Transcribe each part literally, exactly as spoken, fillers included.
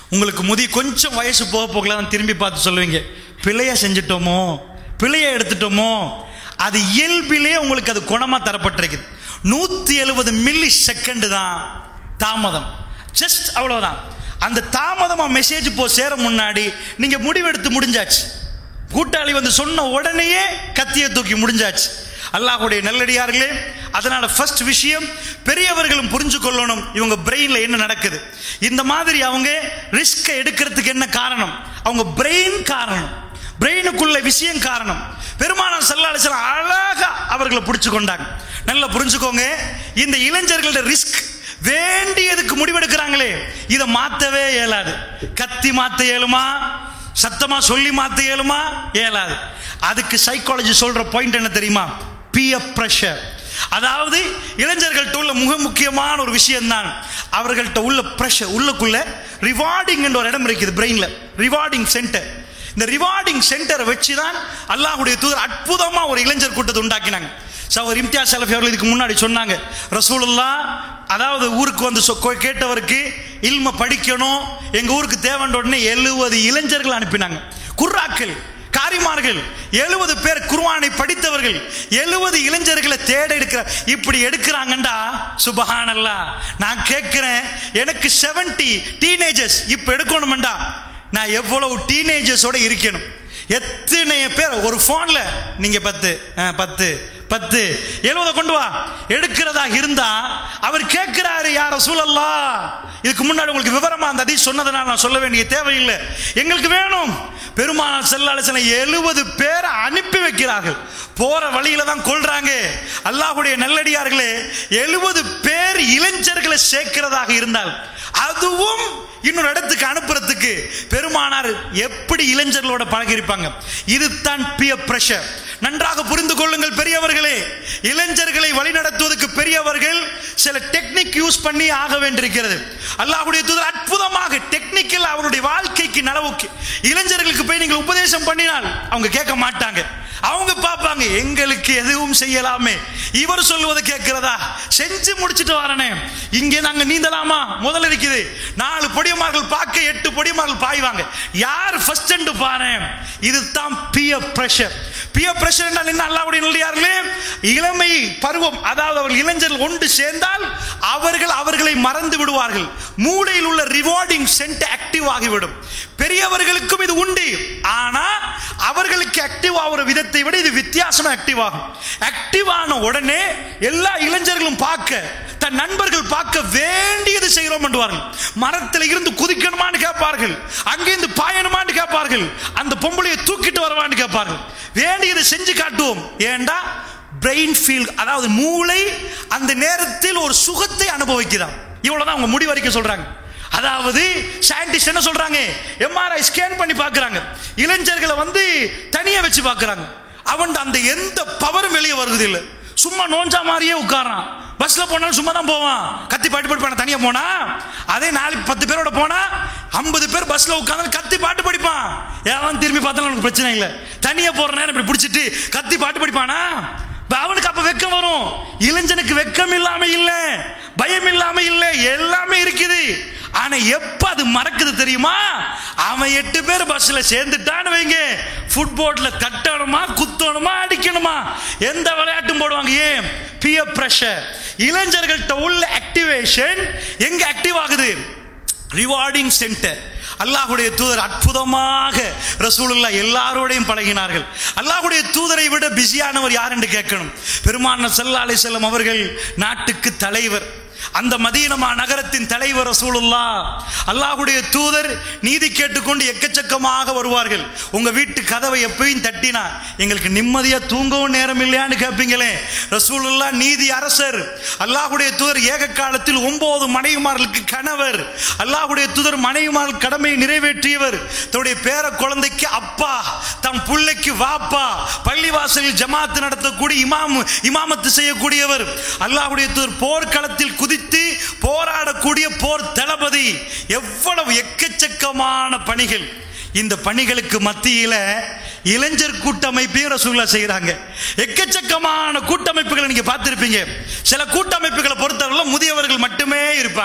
உங்களுக்கு முதி கொஞ்சம் வயசு போக போகலாம் திரும்பி பார்த்து சொல்லுவீங்க, பிழைய செஞ்சிட்டோமோ, பிழைய எடுத்துட்டோமோ. அது இயல்பிலே உங்களுக்கு அது குணமா தரப்பட்டிருக்குது. நூத்தி எழுபது மில்லி செகண்ட் தான் தாமதம், ஜஸ்ட் அவ்வளவுதான். அந்த தாமதமா மெசேஜ் போ சேர முன்னாடி நீங்க முடிவெடுத்து முடிஞ்சாச்சு. கூட்டாளி வந்து சொன்ன உடனேயே கத்தியை தூக்கி முடிஞ்சாச்சு. அல்லாஹ்வுடைய நல்லடியார்களே, அதனால ஃபர்ஸ்ட் விஷயம் பெரியவர்களும் புரிஞ்சு கொள்ளணும் இவங்க பிரெயின்ல என்ன நடக்குது. இந்த மாதிரி அவங்க ரிஸ்க் எடுக்கிறதுக்கு என்ன காரணம்? அவங்க பிரெயின் காரணம், பிரெயினுக்குள்ள விஷயம் காரணம். பெருமானார் ஸல்லல்லாஹு அலைஹி வஸல்லம் அழகா அவர்களை பிடிச்சு கொண்டாங்க. நல்லா புரிஞ்சுக்கோங்க, இந்த இளைஞர்களோட ரிஸ்க் வேண்டியதுக்கு முடிவெடுக்கிறாங்களே, இதை மாத்தவே இயலாது. கத்தி மாத்த இயலுமா? சத்தமா சொல்லி மாத்த இயலுமா? இயலாது. அதுக்கு சைக்காலஜி சொல்ற பாயிண்ட் என்ன தெரியுமா? Pier pressure. அதாவது இளைஞர்கள்ட்ட உள்ள மிக முக்கியமான ஒரு விஷயம் தான் அவர்கள்ட்ட உள்ள பிரஷர். உள்ளுக்குள்ள ரிவார்டிங் என்ற ஒரு இடம் இருக்குது பிரெயின்ல, ரிவார்டிங் சென்டர். இந்த ரிவார்டிங் சென்டரை வச்சுதான் அல்லாஹ்வுடைய தூதர் அற்புதமா ஒரு இளைஞர் கூட்டத்தை உண்டாக்கினாங்க. சகோதரர் இம்தியாஸ் ஸலஃபி அவர்கள் இதுக்கு முன்னாடி சொன்னாங்க, ரசூலுல்லாஹ் அதாவது ஊருக்கு வந்து கேட்டவருக்கு இல்ம படிக்கணும், எங்க ஊருக்கு தேவைன்ற உடனே எழுபது இளைஞர்கள் அனுப்பினாங்க. குர்ராக்கள், காரிமார்கள், எழுபது பேர் குர்ஆனை படித்தவர்கள், எழுபது இளைஞர்களை தேட எடுக்கிற. இப்படி எடுக்கிறாங்கண்டா சுபஹானல்லாஹ். நான் கேட்கிறேன், எனக்கு செவன்டி டீனேஜர்ஸ் இப்ப எடுக்கணும்டா, நான் எவ்வளவு டீனேஜர்ஸோட இருக்கணும்? எத்தனை பேர் ஒரு போன்ல நீங்க பத்து பத்து பத்து எழுபதை கொண்டு வா எடுக்கிறதா இருந்தா அவர் கேட்கிறாரு, யார் ரசூலல்லாஹ், இதுக்கு முன்னாடி உங்களுக்கு விவரமா அந்த ஹதீஸ் சொன்னதனால நான் சொல்ல வேண்டிய தேவையில்லை, எங்களுக்கு வேணும். பெருமானார் ஸல்லல்லாஹு அலைஹி வஸல்லம் எழுபது பேரை அனுப்பி வைக்கிறார்கள். போற வழியில தான் கொள்றாங்க. அல்லாஹ்வுடைய நல்லடியார்களே, எழுபது பேர் இளைஞர்களை சேர்க்கிறதாக இருந்தால், அதுவும் இன்னொரு இடத்துக்கு அனுப்புறதுக்கு பெருமானார் எப்படி இளைஞர்களோட பழகிருப்பாங்க. இதுதான் பியர் பிரஷர். நன்றாக புரிந்து கொள்ளுங்கள் பெரியவர்களே, இளைஞர்களை வழிநடத்துவதற்கு பெரியவர்கள் சில டெக்னிக் யூஸ் பண்ணி ஆக வேண்டியிருக்கிறது. அல்லாஹ்வுடைய தூதர் அற்புதமாக டெக்னிக்கல் அவருடைய வாழ்க்கைக்கு நலவுக்கு இளைஞர்களுக்கு போய் நீங்கள் உபதேசம் பண்ணினால் அவங்க கேட்க மாட்டாங்க. அவங்க பார்ப்பாங்க, எங்களுக்கு எதுவும் செய்யலாமே, இவர் சொல்லுவதை கேட்கிறதா, செஞ்சு முடிச்சுட்டு வரனே, இங்கே நாங்க நீந்தலாமா, முதல்ல இருக்குது. நாலு பொடியமார்கள் பார்க்க எட்டு பொடியமார்கள் பாய்வாங்க, யார் ஃபர்ஸ்ட் என்று பாரு. இதுதான் பியர் பிரஷர். பியர் பிரஷர் என்றால் என்ன? அல்லாஹ்வுடைய நல்லடியார்களே, இளமை பருவம், அதாவது அவர்கள் இளைஞர்கள் ஒன்று சேர்ந்தால் அவர்கள் அவர்களை மறந்து விடுவார்கள். மூளையில் உள்ள ரிவார்டிங் சென்டர் ஆக்டிவ் ஆகிவிடும். பெரியவர்களுக்கும் இது உண்டு, ஆனா அவர்களுக்கு ஆக்டிவ் ஆகிற விதத்தை விட இது வித்தியாசமா ஆக்டிவ் ஆகும். ஆக்டிவ் ஆன உடனே எல்லா இளைஞர்களும் பார்க்க, தன் நண்பர்கள் பார்க்க வேண்டியது செய்கிறோம் என்றுவார்கள். மரத்தில் இருந்து குதிக்கணுமான்னு கேட்பார்கள், அங்கிருந்து பாயணுமான்னு கேட்பார்கள், அந்த பொம்பளையை தூக்கிட்டு வரவான்னு கேட்பார்கள். வேண்டியதை செஞ்சு காட்டுவோம். ஏண்டா பிரெயின் ஃபீல், அதாவது மூளை அந்த நேரத்தில் ஒரு சுகத்தை அனுபவிக்கிறான். இவ்வளவுதான் அவங்க முடிவறிக்க சொல்றாங்க. அதாவது சயின்டிஸ்ட் என்ன சொல்றாங்க, எம்ஆர்ஐ ஸ்கேன் பண்ணி பார்க்கறாங்க, இளைஞர்களை வந்து தனியா வச்சு பார்க்கறாங்க. அவன் அந்த எந்த பவரும் வெளியே வருது இல்லை, சும்மா நோஞ்சா மாதிரியே உட்காரான். பஸ்ல போனாலும் சும்மா தான் போவான், கத்தி பாட்டு படிப்பான். தனியா போனா அதே நாலு பத்து பேரோட போனா ஐம்பது பேர் பஸ்ல உட்கார்ந்து கத்தி பாட்டு படிப்பான். ஏன் திரும்பி பார்த்தாலும் எனக்கு பிரச்சனை இல்லை. தனியா போற நேரம் இப்படி பிடிச்சிட்டு கத்தி பாட்டு படிப்பானா, அவனுக்கு அப்ப வெக்கம் வரும். இளைஞனுக்கு வெக்கம் இல்லாம இல்ல, பயம் இல்லாம இல்ல, எல்லாமே இருக்குது. ஆனா எப்ப அது மறக்குது தெரியுமா? அவன் எட்டு பேர் பஸ்ல சேர்ந்துட்டான்னு வைங்க, ஃபுட்போர்ட்ல தட்டணுமா, குத்தணுமா, அடிக்கணுமா, எந்த விளையாட்டும் போடுவாங்க. ஏன்? Pier pressure. இளைஞர்கள்ட்ட உள்ள ஆக்டிவேஷன் எங்க ஆக்டிவ் ஆகுது? Rewarding centre. அல்லாஹ்வுடைய தூதர் அற்புதமாக ரசூலுல்லாஹ் எல்லாரோடையும் பழகினார்கள். அல்லாஹ்வுடைய தூதரை விட பிஸியானவர் யார் என்று கேட்கணும். பெருமானார் ஸல்லல்லாஹு அலைஹி வஸல்லம் அவர்கள் நாட்டுக்கு தலைவர், அந்த மதீனா நகரத்தின் தலைவர் ரசூலுல்லாஹ். அல்லாஹ்வுடைய தூதர் நீதி கேட்டுக்கொண்டு எக்கச்சக்கமாக வருவார்கள். உங்க வீட்டு கதவை எப்பயும் தட்டினா எங்களுக்கு நிம்மதியா தூங்கவும் நேரம் இல்லையான்னு கேட்பீங்களே, ரசூலுல்லாஹ் நீதி அரசர். அல்லாஹ்வுடைய தூதர் ஏக காலத்தில் ஒன்பது மனைவிமார்களுக்கு கணவர். அல்லாஹ்வுடைய தூதர் மனைவிமார்கள் கடமையை நிறைவேற்றியவர். தன்னுடைய பேர குழந்தைக்கு அப்பா, தம் பிள்ளைக்கு வாப்பா, பள்ளிவாசலில் ஜமாத்து நடத்தக்கூடிய இமாம், இமாமத்து செய்யக்கூடியவர். அல்லாஹ்வுடைய தூதர் போர்க்களத்தில் குதித்து போராடக்கூடிய போர் தளபதி. எவ்வளவு எக்கச்சக்கமான பணிகள். இந்த பணிகளுக்கு மத்தியில இளைஞர் கூட்டமைப்பையும் ரசூலுல்லாஹ் செய்யறாங்க. எக்கச்சக்கமான கூட்டமைப்புகளை நீங்க பார்த்திருப்பீங்க. சில கூட்டமைப்புகளை பொறுத்தவரை முதியவர்கள் மட்டுமே இருப்பாங்க.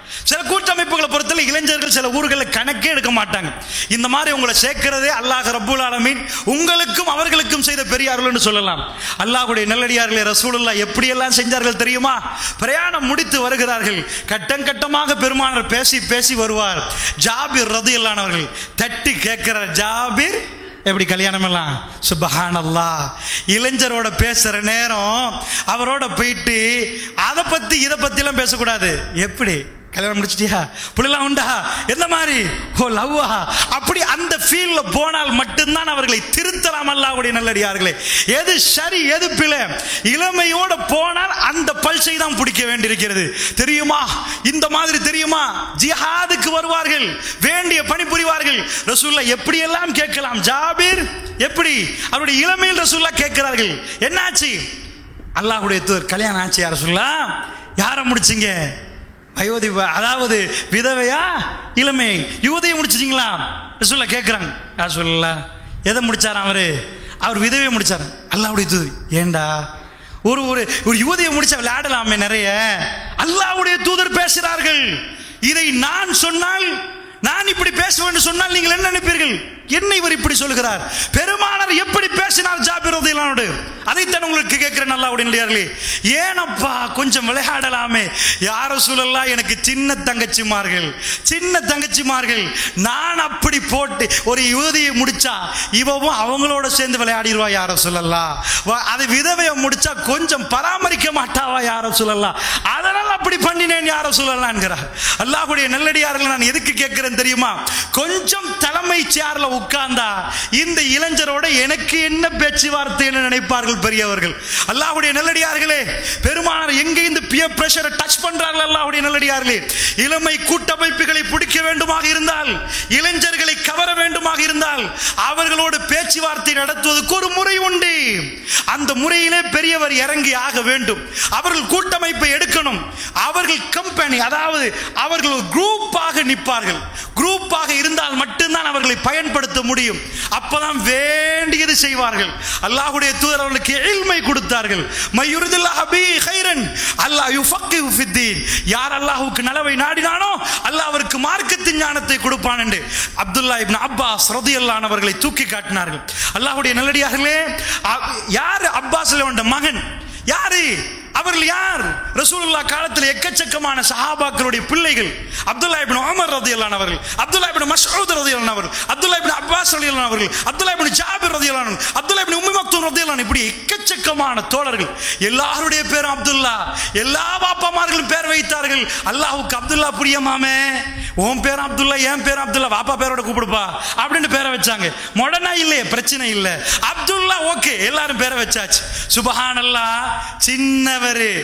சில கூட்டமைப்புகளை பொறுத்தவரை இளைஞர்கள் சில ஊர்களில் கணக்கே எடுக்க மாட்டாங்க. இந்த மாதிரி உங்களை சேர்க்கிறதே அல்லாஹ் ரப்புல் ஆலமீன் உங்களுக்கும் அவர்களுக்கும் செய்த பெரிய அருள்னு சொல்லலாம். அல்லாஹ்வுடைய நல்லடியார்களே, ரசூலுல்லாஹ் எப்படியெல்லாம் செஞ்சார்கள் தெரியுமா? பிரயாணம் முடித்து வருகிறார்கள். கட்டம் கட்டமாக பெருமானார் பேசி பேசி வருவார். ஜாபிர் ரலியல்லாஹு அவர்கள் தட்டி கேட்கிறார், ஜாபிர் எப்படி கல்யாணம் எல்லாம்? சுப்ஹானல்லாஹ். இளைஞரோட பேசுற நேரம் அவரோட போயிட்டு அதை பத்தி இதை பத்தி எல்லாம் பேசக்கூடாது. எப்படி கல்யாணம் முடிச்சிட்டியா, புள்ளலாம் உண்டா, எந்த மாதிரி, ஓ லவ்வா, அப்படி அந்த ஃபீல்ட்ல போனால் மட்டும்தான் அவர்களை திருத்தலாம். அல்லாஹ்வுடைய நல்லடியார்களே, எது சரி எது பிழை, இளமையோட போனால் அந்த பல்சை தான் பிடிக்க வேண்டியிருக்கிறது. தெரியுமா, இந்த மாதிரி தெரியுமா, ஜிஹாதுக்கு வருவார்கள், வேண்டிய பணி புரிவார்கள். ரசூலுல்லாஹ் எப்படி எல்லாம் கேட்கலாம். ஜாபிர் எப்படி அவருடைய இளமையில் ரசூலுல்லாஹ் கேட்கிறார்கள், என்னாச்சு? அல்லாஹ்வுடைய தூதர், கல்யாணம் ஆச்சு யார ரசூலுல்லாஹ்? யாரை முடிச்சிங்க? அயோத்தி, அதாவது விதவையா இளமை யுவதியை முடிச்சிட்டீங்களா? ரசூலுல்லாஹ் கேட்குறாங்க. ரசூலுல்லாஹ் எதை முடிச்சாராம் அவரு? அவர் விதவையை முடிச்சார். அல்லாஹ்வுடைய தூதர், ஏண்டா ஒரு ஒரு ஒரு யுவதியை முடிச்சா விளையாடலாமே நிறைய. அல்லாஹ்வுடைய தூதர் பேசுகிறார்கள். இதை நான் சொன்னால், நான் இப்படி பேசுவேன் சொன்னால் நீங்கள் என்ன நினைப்பீர்கள்? என்ன இவர் இப்படி சொல்கிறார்? பெருமானார் எப்படி பேசினார் ஜாபிர் ரலியல்லாஹு அன்ஹு? அதைத்தான் உங்களுக்கு கேட்கிறேன். அல்லாஹ்வுடைய நல்லடியார்களே, ஏனப்பா கொஞ்சம் விளையாடலாமே. யா ரசூலல்லாஹ், எனக்கு சின்ன தங்கச்சிமார்கள், சின்ன தங்கச்சிமார்கள், நான் அப்படி போட்டு ஒரு யுவதியை முடிச்சா இவவும் அவங்களோட சேர்ந்து விளையாடிடுவா யா ரசூலல்லாஹ். அது விதவையை முடிச்சா கொஞ்சம் பராமரிக்க மாட்டாவா யா ரசூலல்லாஹ், அதனால அப்படி பண்ணினேன் யா ரசூலல்லாஹ் என்கிறார். அல்லாஹ்வுடைய நல்லடியார்கள், நான் எதுக்கு கேட்கிறேன் தெரியுமா? கொஞ்சம் தலைமை சேர்ல உட்கார்ந்தா இந்த இளைஞரோட எனக்கு என்ன பேச்சுவார்த்தைன்னு நினைப்பார்கள் பெரியவர்கள். அல்லாஹ்வுடைய நல்லடியார்களே, பெருமானார் எங்க இந்த பியர் பிரஷரை டச் பண்றார்கள். அல்லாஹ்வுடைய நல்லடியார்களே, இளமை கூட்டமைப்புகளை பிடிக்க வேண்டுமாக இருந்தால், இளைஞர்களை கவர வேண்டுமாக இருந்தால், அவர்களோடு பேச்சுவார்த்தை நடத்துவதற்கு ஒரு முறை உண்டு. அந்த முறையிலே பெரியவர் இறங்கி ஆக வேண்டும். அவர்கள் கூட்டமைப்பை எடுக்கணும். அவர்கள் கம்பெனி, அதாவது அவர்கள் குரூப்பாக நிற்பார்கள். குரூப்பாக இருந்தால் மட்டும்தான் அவர்களை பயன்படுத்த முடியும். அப்பதான் வேண்டியது செய்வார்கள். அல்லாஹ்வுடைய தூதர் அவர்களுக்கு இல்மை கொடுத்தார்கள். மய்யுரிதுல்லாஹு பிஹி கைரன் அல்லாஹ் யுஃபக்கிஹு ஃபித்தீன். யார் அல்லாஹ்வுக்கு நலவை நாடினானோ அல்லாஹ் அவருக்கு மார்க்கத்தின் ஞானத்தை கொடுப்பான் என்று அப்துல்லாஹ் இப்னு அப்பாஸ் ரலியல்லாஹு அன்ஹு அவர்களை தூக்கி காட்டினார்கள். அல்லாஹ்வுடைய நல்லடியார்களே, யார் அப்பாஸ் அவருடைய மகன்? யாரு அவர்கள்? யார்? ரசூலுல்லாஹ் காலத்தில் எக்கச்சக்கமான சஹாபாக்களுடைய பிள்ளைகள். அப்துல்லாஹ் இப்னு உமர் ரலியல்லாஹு அன்ஹு அவர்கள், அப்துல்லாஹ் இப்னு மஸ்ஊத் ரலியல்லாஹு அன்ஹு அவர்கள், அப்துல்லாஹ் இப்னு அப்பாஸ் ரலியல்லாஹு அன்ஹு அவர்கள், அப்துல்லாஹ் இப்னு ஜாபிர் ரலியல்லாஹு அன்ஹு, அப்துல்லாஹ் இப்னு உம்மி மக்தூம் ரலியல்லாஹு அன்ஹு, இப்படி எக்கச்சக்கமான தோழர்கள். எல்லாருடைய பேரும் அப்துல்லா. எல்லா பாப்பாமார்களும் பேர் வைத்தார்கள். அல்லாஹ்வுக்கு அப்துல்லா பிரியமாமே, உன் பேர் அப்துல்லா, என் பேர் அப்துல்லா, பாப்பா பேரோட கூப்பிடுப்பா அப்படின்னு பேரை வச்சாங்க. மொடனா இல்லையே, பிரச்சனை இல்லை, அப்துல்லா ஓகே, எல்லாரும் பேரை வச்சாச்சு. சுப்ஹானல்லாஹ். சின்னவர்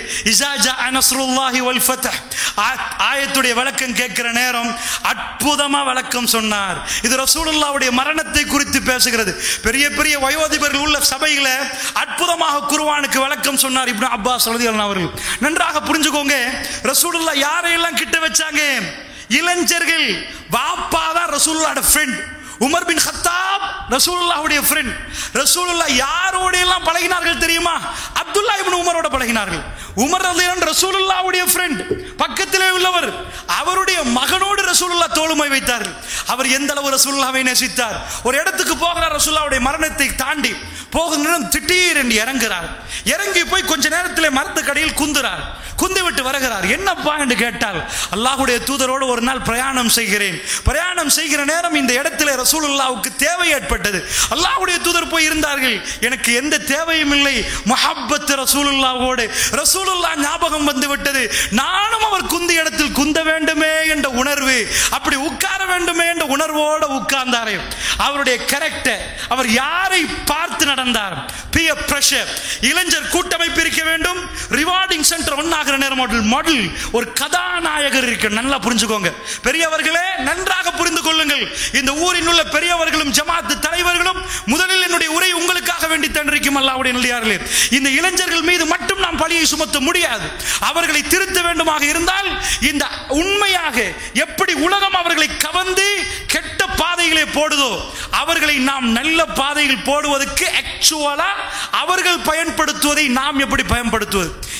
ஆயத்துடைய விளக்கம் கேட்கிற நேரம் அற்புதமா விளக்கம் சொன்னார். இது ரசூலுல்லாஹ்வுடைய மரணத்தை குறித்து பேசுகிறது. பெரிய பெரிய வயோதிபர்கள் உள்ள சபையில அற்புதமாக குர்ஆனுக்கு விளக்கம் சொன்னார் இப்னு அப்பாஸ் ரலியல்லாஹு அன்ஹு அவர்கள். நன்றாக புரிஞ்சுக்கோங்க, ரசூலுல்லாஹ் யாரையெல்லாம் கிட்ட வச்சாங்க? இளைஞர்கள். வாப்பா தான் ரசூலுல்லாஹ்வுடைய ஃப்ரெண்ட். உமர் பின் கத்தாப் ரசூலுல்லாஹ்வுடைய ஃப்ரெண்ட். ரசூலுல்லாஹ் யாரோட எல்லாம் பழகினார்கள் தெரியுமா? அப்துல்லாஹ் இப்னு உமரோட பழகினார்கள். உமர் ரலியல்லாஹு அன்ஹு ரசூலுல்லாஹ்வுடைய ஃப்ரெண்ட், பக்கத்திலே உள்ளவர். அவருடைய மகனோடு ரசூலுல்லாஹ் தோளுமை வைத்தார்கள். அவர் எந்த அளவு ரசூலுல்லாஹ்வை நேசித்தார். ஒரு இடத்துக்கு போகிறார், ரசூலுல்லாஹ்வுடைய மரணத்தை தாண்டி போகிற திடீர் என்று இறங்குகிறார். இறங்கி போய் கொஞ்ச நேரத்தில் மரத்துக்கடியில் குந்துறார். குந்தி விட்டு வருகிறார். என்னப்பா என்று கேட்டால், அல்லாஹ்வுடைய தூதரோடு ஒரு நாள் பிரயாணம் செய்கிறேன். பிரயாணம் செய்கிற நேரம் இந்த இடத்துல ரசூலுல்லாஹ்வுக்கு தேவை ஏற்பட்டது. அல்லாஹ்வுடைய தூதர் போய் இருந்தார்கள். எனக்கு எந்த தேவையும் இல்லை, முஹப்பத் ரசூலுல்லாஹ்வோடு. ரசூலுல்லாஹ் ஞாபகம் வந்து விட்டது. நானும் அவர் குந்தி இடத்தில் குந்த வேண்டுமே என்ற உணர்வு, அப்படி உட்கார வேண்டுமே என்ற உணர்வோடு உட்கார்ந்தாரே. அவருடைய கரெக்டர், அவர் யாரை பார்த்து நடந்தார்? Pier pressure. இளைஞர் கூட்டமைப்பு இருக்க வேண்டும். ரிவார்டிங் சென்டர் ஒன்னாகிற நேரம் மாடல் ஒரு கதாநாயகர் இருக்க. நல்லா புரிஞ்சுக்கோங்க பெரியவர்களே, நன்றாக புரிந்து கொள்ளுங்கள். இந்த ஊரில் உள்ள பெரியவர்களும் ஜமாத் தலைவர்களும் முதலில் என்னுடைய உரை உங்களுக்காக வேண்டி தந்திருக்கும். அல்லாஹ்வுடைய நல்லடியார்களே, இந்த இளைஞர்கள் மீது மட்டும் நாம் பழியை சுமத்த முடியாது. அவர்களை திருத்த வேண்டுமாக இருந்தால், இந்த உண்மையாக எப்படி உலகம் அவர்களை கவர்ந்து கெட்ட பாதைகளை போடுதோ, அவர்களை நாம் நல்ல பாதையில் போடுவதற்கு ஆக்சுவலா அவர்கள் பயன்படுத்துவதை நாம் எப்படி பயன்படுத்துவது?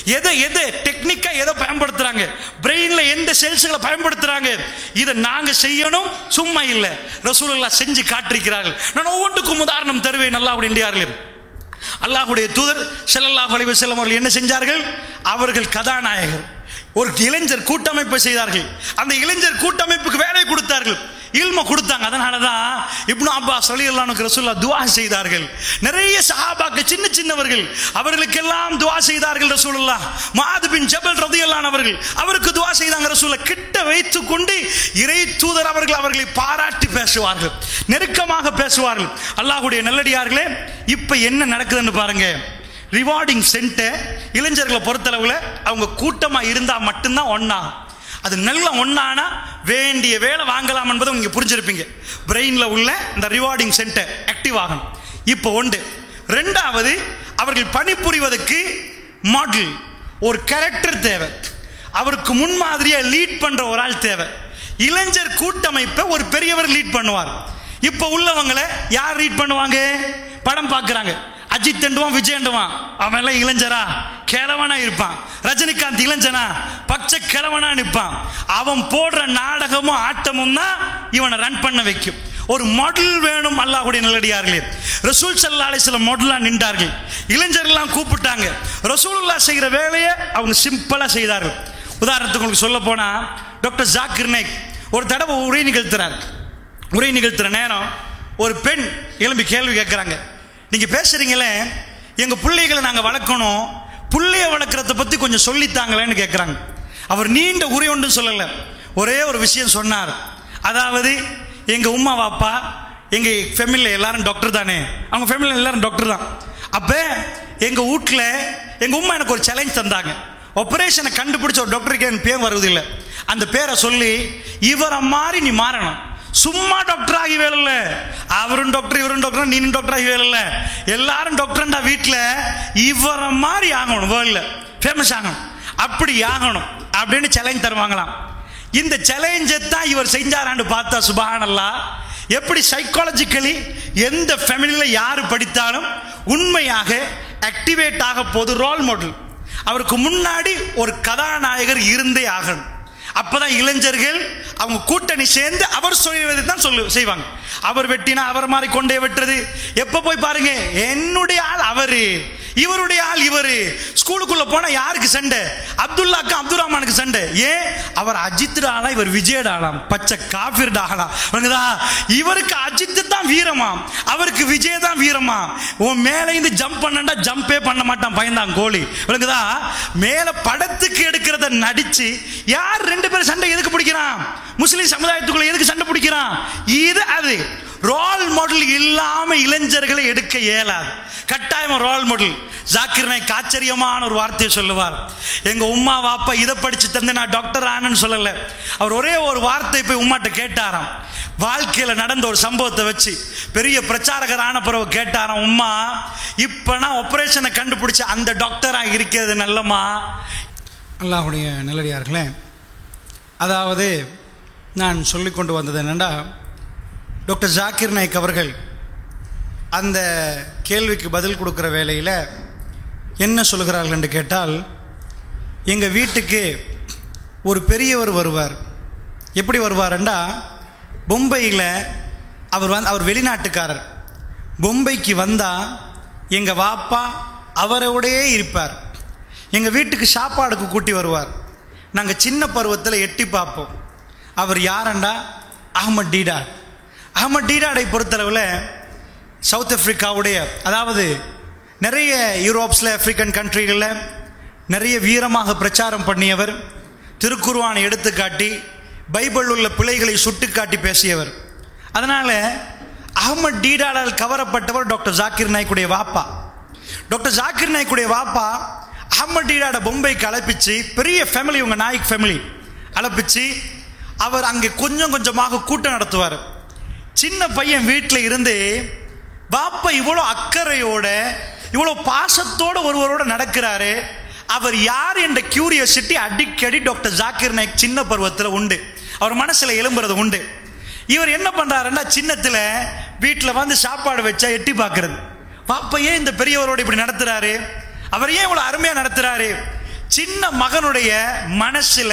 எதை எதை டெக்னிக்கா எதை பயன்படுத்துறாங்க, பிரெயின்ல எந்த செல்ஸ்களை பயன்படுத்துறாங்க, இதை நாங்க செய்யணும், சும்மா இல்லை, ரசூலுல்லாஹ் செஞ்சு காட்டிருக்கிறார்கள். நான் ஒவ்வொன்றுக்கும் உதாரணம் தருவேன். அல்லாஹ் அப்படின்றார்கள். அல்லாஹ்வுடைய தூதர் ஸல்லல்லாஹு அலைஹி வஸல்லம் அவர்கள் என்ன செஞ்சார்கள்? அவர்கள் கதாநாயகர், ஒரு இளைஞர் கூட்டமைப்பை செய்தார்கள். அந்த இளைஞர் கூட்டமைப்புக்கு வேலை கொடுத்தார்கள், இல்ம கொடுத்தாங்க. அதனாலதான் இப்னு அப்பாஸ் ரலியல்லாஹு அன்ஹு ரசூலுல்லாஹ் துஆ செய்தார்கள். நிறைய சஹாபாக்கள் சின்ன சின்னவர்கள் அவர்களுக்கெல்லாம் துஆ செய்தார்கள் ரசூலுல்லாஹ். முஆத் பின் ஜபல் ரலியல்லாஹு அன்ஹு அவர்கள் அவருக்கு துஆ செய்தாங்க ரசூலுல்லாஹ். கிட்ட வைத்துக் கொண்டு இறை தூதர் அவர்கள் அவர்களை பாராட்டி பேசுவார்கள், நெருக்கமாக பேசுவார்கள். அல்லாஹ்வுடைய நல்லடியார்களே, இப்ப என்ன நடக்குதுன்னு பாருங்க. ரிவார்டிங் சென்டர் இளைஞர்களை பொறுத்தளவுல அவங்க கூட்டமா இருந்தா மட்டும்தான் ஒன்னா, அது நல்ல ஒன்னானா வேண்டிய வேலை வாங்கலாம் என்பதை நீங்க புரிஞ்சிருப்பீங்க. பிரெயின்ல உள்ள இந்த ரிவார்டிங் சென்டர் ஆக்டிவ் ஆகணும். இப்போ ஒன்று. ரெண்டாவது, அவர்கள் பணிபுரிவதற்கு மாடல், ஒரு கேரக்டர் தேவை. அவருக்கு முன்மாதிரியா லீட் பண்ற ஒரு ஆள் தேவை. இளைஞர் கூட்டமைப்பை ஒரு பெரியவர் லீட் பண்ணுவார். இப்போ உள்ளவங்களை யார் லீட் பண்ணுவாங்க? படம் பார்க்குறாங்க, அஜித் என்றுவான், விஜய் என்றுவான், அவன் எல்லாம் இளைஞரா கிழவனா இருப்பான். ரஜினிகாந்த் இளைஞனா பச்சை கிழவனா நிற்பான். அவன் போடுற நாடகமும் ஆட்டமும் தான் இவனை ரன் பண்ண வைக்கும். ஒரு மாடல் வேணும். அல்லாஹ்வுடைய நல்லடியார்களே, ரசூல் ஸல்லல்லாஹு அலைஹி வஸல்லம் மாடலா நின்றார்கள். இளைஞர்கள்லாம் கூப்பிட்டாங்க. ரசூலுல்லாஹ் செய்கிற வேலையை அவங்க சிம்பிளா செய்தார்கள். உதாரணத்துக்கு உங்களுக்கு சொல்ல போனா, டாக்டர் ஜாக்கிர் நாயக் ஒரு தடவை உரை நிகழ்த்துறார். உரை நிகழ்த்துற நேரம் ஒரு பெண் எழும்பி கேள்வி கேட்கிறாங்க. நீங்க பேசுறீங்களே, எங்க பிள்ளைகளை நாங்க வளர்க்கணும், பிள்ளைய வளர்க்கறத பத்தி கொஞ்சம் சொல்லித்தாங்களேன்னு கேட்கிறாங்க. அவர் நீண்ட உரை ஒன்று சொல்லல, ஒரே ஒரு விஷயம் சொன்னார். அதாவது எங்க உம்மா வாப்பா எங்க ஃபேமிலியில் எல்லாரும் டாக்டர் தானே, அவங்க ஃபேமிலியில் எல்லாரும் டாக்டர் தான். அப்ப எங்க வீட்டில் எங்க உம்மா எனக்கு ஒரு சேலஞ்ச் தந்தாங்க. ஆபரேஷனை கண்டுபிடிச்ச ஒரு டாக்டருக்கு என் பேர் வருவதில்லை, அந்த பேரை சொல்லி இவரை மாதிரி நீ மாறணும். சும்மா டாக்டர் ஆகி வேலை இல்லை, அவரும் டாக்டர் இவரும் டாக்டர் நீனும் டாக்டர் ஆகி வேலை இல்லை, எல்லாரும் டாக்டர்டா வீட்டில் இவரை மாதிரி ஆகணும், வேர்ல்ட்ல ஃபேமஸ் ஆகணும், அப்படி ஆகணும் அப்படின்னு சேலஞ்ச் தருவாங்களாம். இந்த சேலஞ்சை தான் இவர் செஞ்சாரான்னு பார்த்தா சுப்ஹானல்லாஹ், எப்படி சைக்காலஜிக்கலி எந்த ஃபேமிலியில் யார் படித்தாலும் உண்மையாக ஆக்டிவேட் ஆக போது ரோல் மாடல். அவருக்கு முன்னாடி ஒரு கதாநாயகர் இருந்தே ஆகணும். அப்பதான் இளைஞர்கள் அவங்க கூட்டணி சேர்ந்து அவர் சொல்வதை தான் சொல்லு செய்வாங்க. அவர் வெட்டினா அவர் மாதிரி கொண்டே வெட்டுறது. எப்ப போய் பாருங்க, என்னுடைய ஆள் அவரு, இவருடைய ஆள் இவரு. ஸ்கூலுக்குள்ள போனா யாருக்கு சண்டை? அப்துல்லாக்கும் அப்துல் ரஹ்மானுக்கு சண்டை. ஏன்? அவர் அஜித் ஆளா, இவர் விஜய் ஆளாம், பச்சை காஃபிர் ஆளா. இவருக்கு அஜித் தான் வீரமா, அவருக்கு விஜய் தான் வீரமா. உன் மேல இருந்து ஜம்ப் பண்ணா ஜம்பே பண்ண மாட்டான், பயந்தான் கோழி. விளங்குதா? மேல படத்துக்கு எடுக்கிறத நடிச்சு யார் ரெண்டு பேரும் சண்டை எதுக்கு பிடிக்கிறான்? முஸ்லிம் சமுதாயத்துக்குள்ள எதுக்கு சண்டை பிடிக்கிறான்? இது அது ரோல் மாடல் இல்லாம இளைஞர்களை எடுக்க இயலாது. கட்டாயமா ரோல் மாடல். ஜாக்கிர் நாயக் ஆச்சரியமான ஒரு வார்த்தையை சொல்லுவார். எங்க உம்மா வாப்பா இதை படிச்சு தந்து நான் டாக்டர் ஆனன்னு சொல்லல. அவர் ஒரே ஒரு வார்த்தை போய் உம்மாட்ட கேட்டாராம். வாழ்க்கையில நடந்த ஒரு சம்பவத்தை வச்சு பெரிய பிரச்சாரகர் ஆன பிறகு கேட்டாராம், உம்மா இப்ப நான் ஆபரேஷனை கண்டுபிடிச்ச அந்த டாக்டரா இருக்கிறது நல்லமா? அல்லாஹ்வுடைய நல்லடியார்களே, அதாவது நான் சொல்லிக் கொண்டு வந்தது என்னென்னா, டாக்டர் ஜாக்கிர் நாயக் அவர்கள் அந்த கேள்விக்கு பதில் கொடுக்குற வேளையில் என்ன சொல்கிறார்கள் என்று கேட்டால், எங்கள் வீட்டுக்கு ஒரு பெரியவர் வருவார். எப்படி வருவார்ண்டா, பொம்பையில் அவர் வந்து அவர் வெளிநாட்டுக்காரர். பொம்பைக்கு வந்தால் எங்கள் வாப்பா அவரோடையே இருப்பார். எங்கள் வீட்டுக்கு சாப்பாடுக்கு கூட்டி வருவார். நாங்கள் சின்ன பருவத்தில் எட்டி பார்ப்போம். அவர் யாரண்டா? அஹ்மத் டீடாட். அஹ்மத் டீடாடை பொறுத்தளவில் சவுத் ஆப்பிரிக்காவுடைய, அதாவது நிறைய யூரோப்ஸில் ஆப்பிரிக்கன் கண்ட்ரிகளில் நிறைய வீரமாக பிரச்சாரம் பண்ணியவர், திருக்குர்ஆனை எடுத்துக்காட்டி பைபிள் உள்ள பிழைகளை சுட்டு காட்டி பேசியவர். அதனால் அஹ்மத் டீடாடால் கவரப்பட்டவர் டாக்டர் ஜாக்கிர் நாயக்குடைய வாப்பா. டாக்டர் ஜாக்கிர் நாயக்குடைய வாப்பா அஹ்மத் டீடாட பொம்பைக்கு அழைப்பிச்சு, பெரிய ஃபேமிலி, உங்கள் நாயக் ஃபேமிலி அழைப்பிச்சு அவர் அங்கே கொஞ்சம் கொஞ்சமாக கூட்டம் நடத்துவார். சின்ன பையன் வீட்டில் இருந்து பாப்பா இவ்வளோ அக்கறையோட இவ்வளோ பாசத்தோட ஒருவரோட நடக்கிறாரு, அவர் யார் என்ற கியூரியாசிட்டி அடிக்கடி டாக்டர் ஜாக்கிர் நாயக் சின்ன பருவத்தில் உண்டு, அவர் மனசில் எழும்புறது உண்டு. இவர் என்ன பண்ணுறாருன்னா, சின்னத்தில் வீட்டில் வந்து சாப்பாடு வச்சா எட்டி பார்க்கறது. பாப்பா ஏன் இந்த பெரியவரோட இப்படி நடத்துறாரு, அவர் ஏன் இவ்வளோ அருமையாக நடத்துறாரு? சின்ன மகனுடைய மனசுல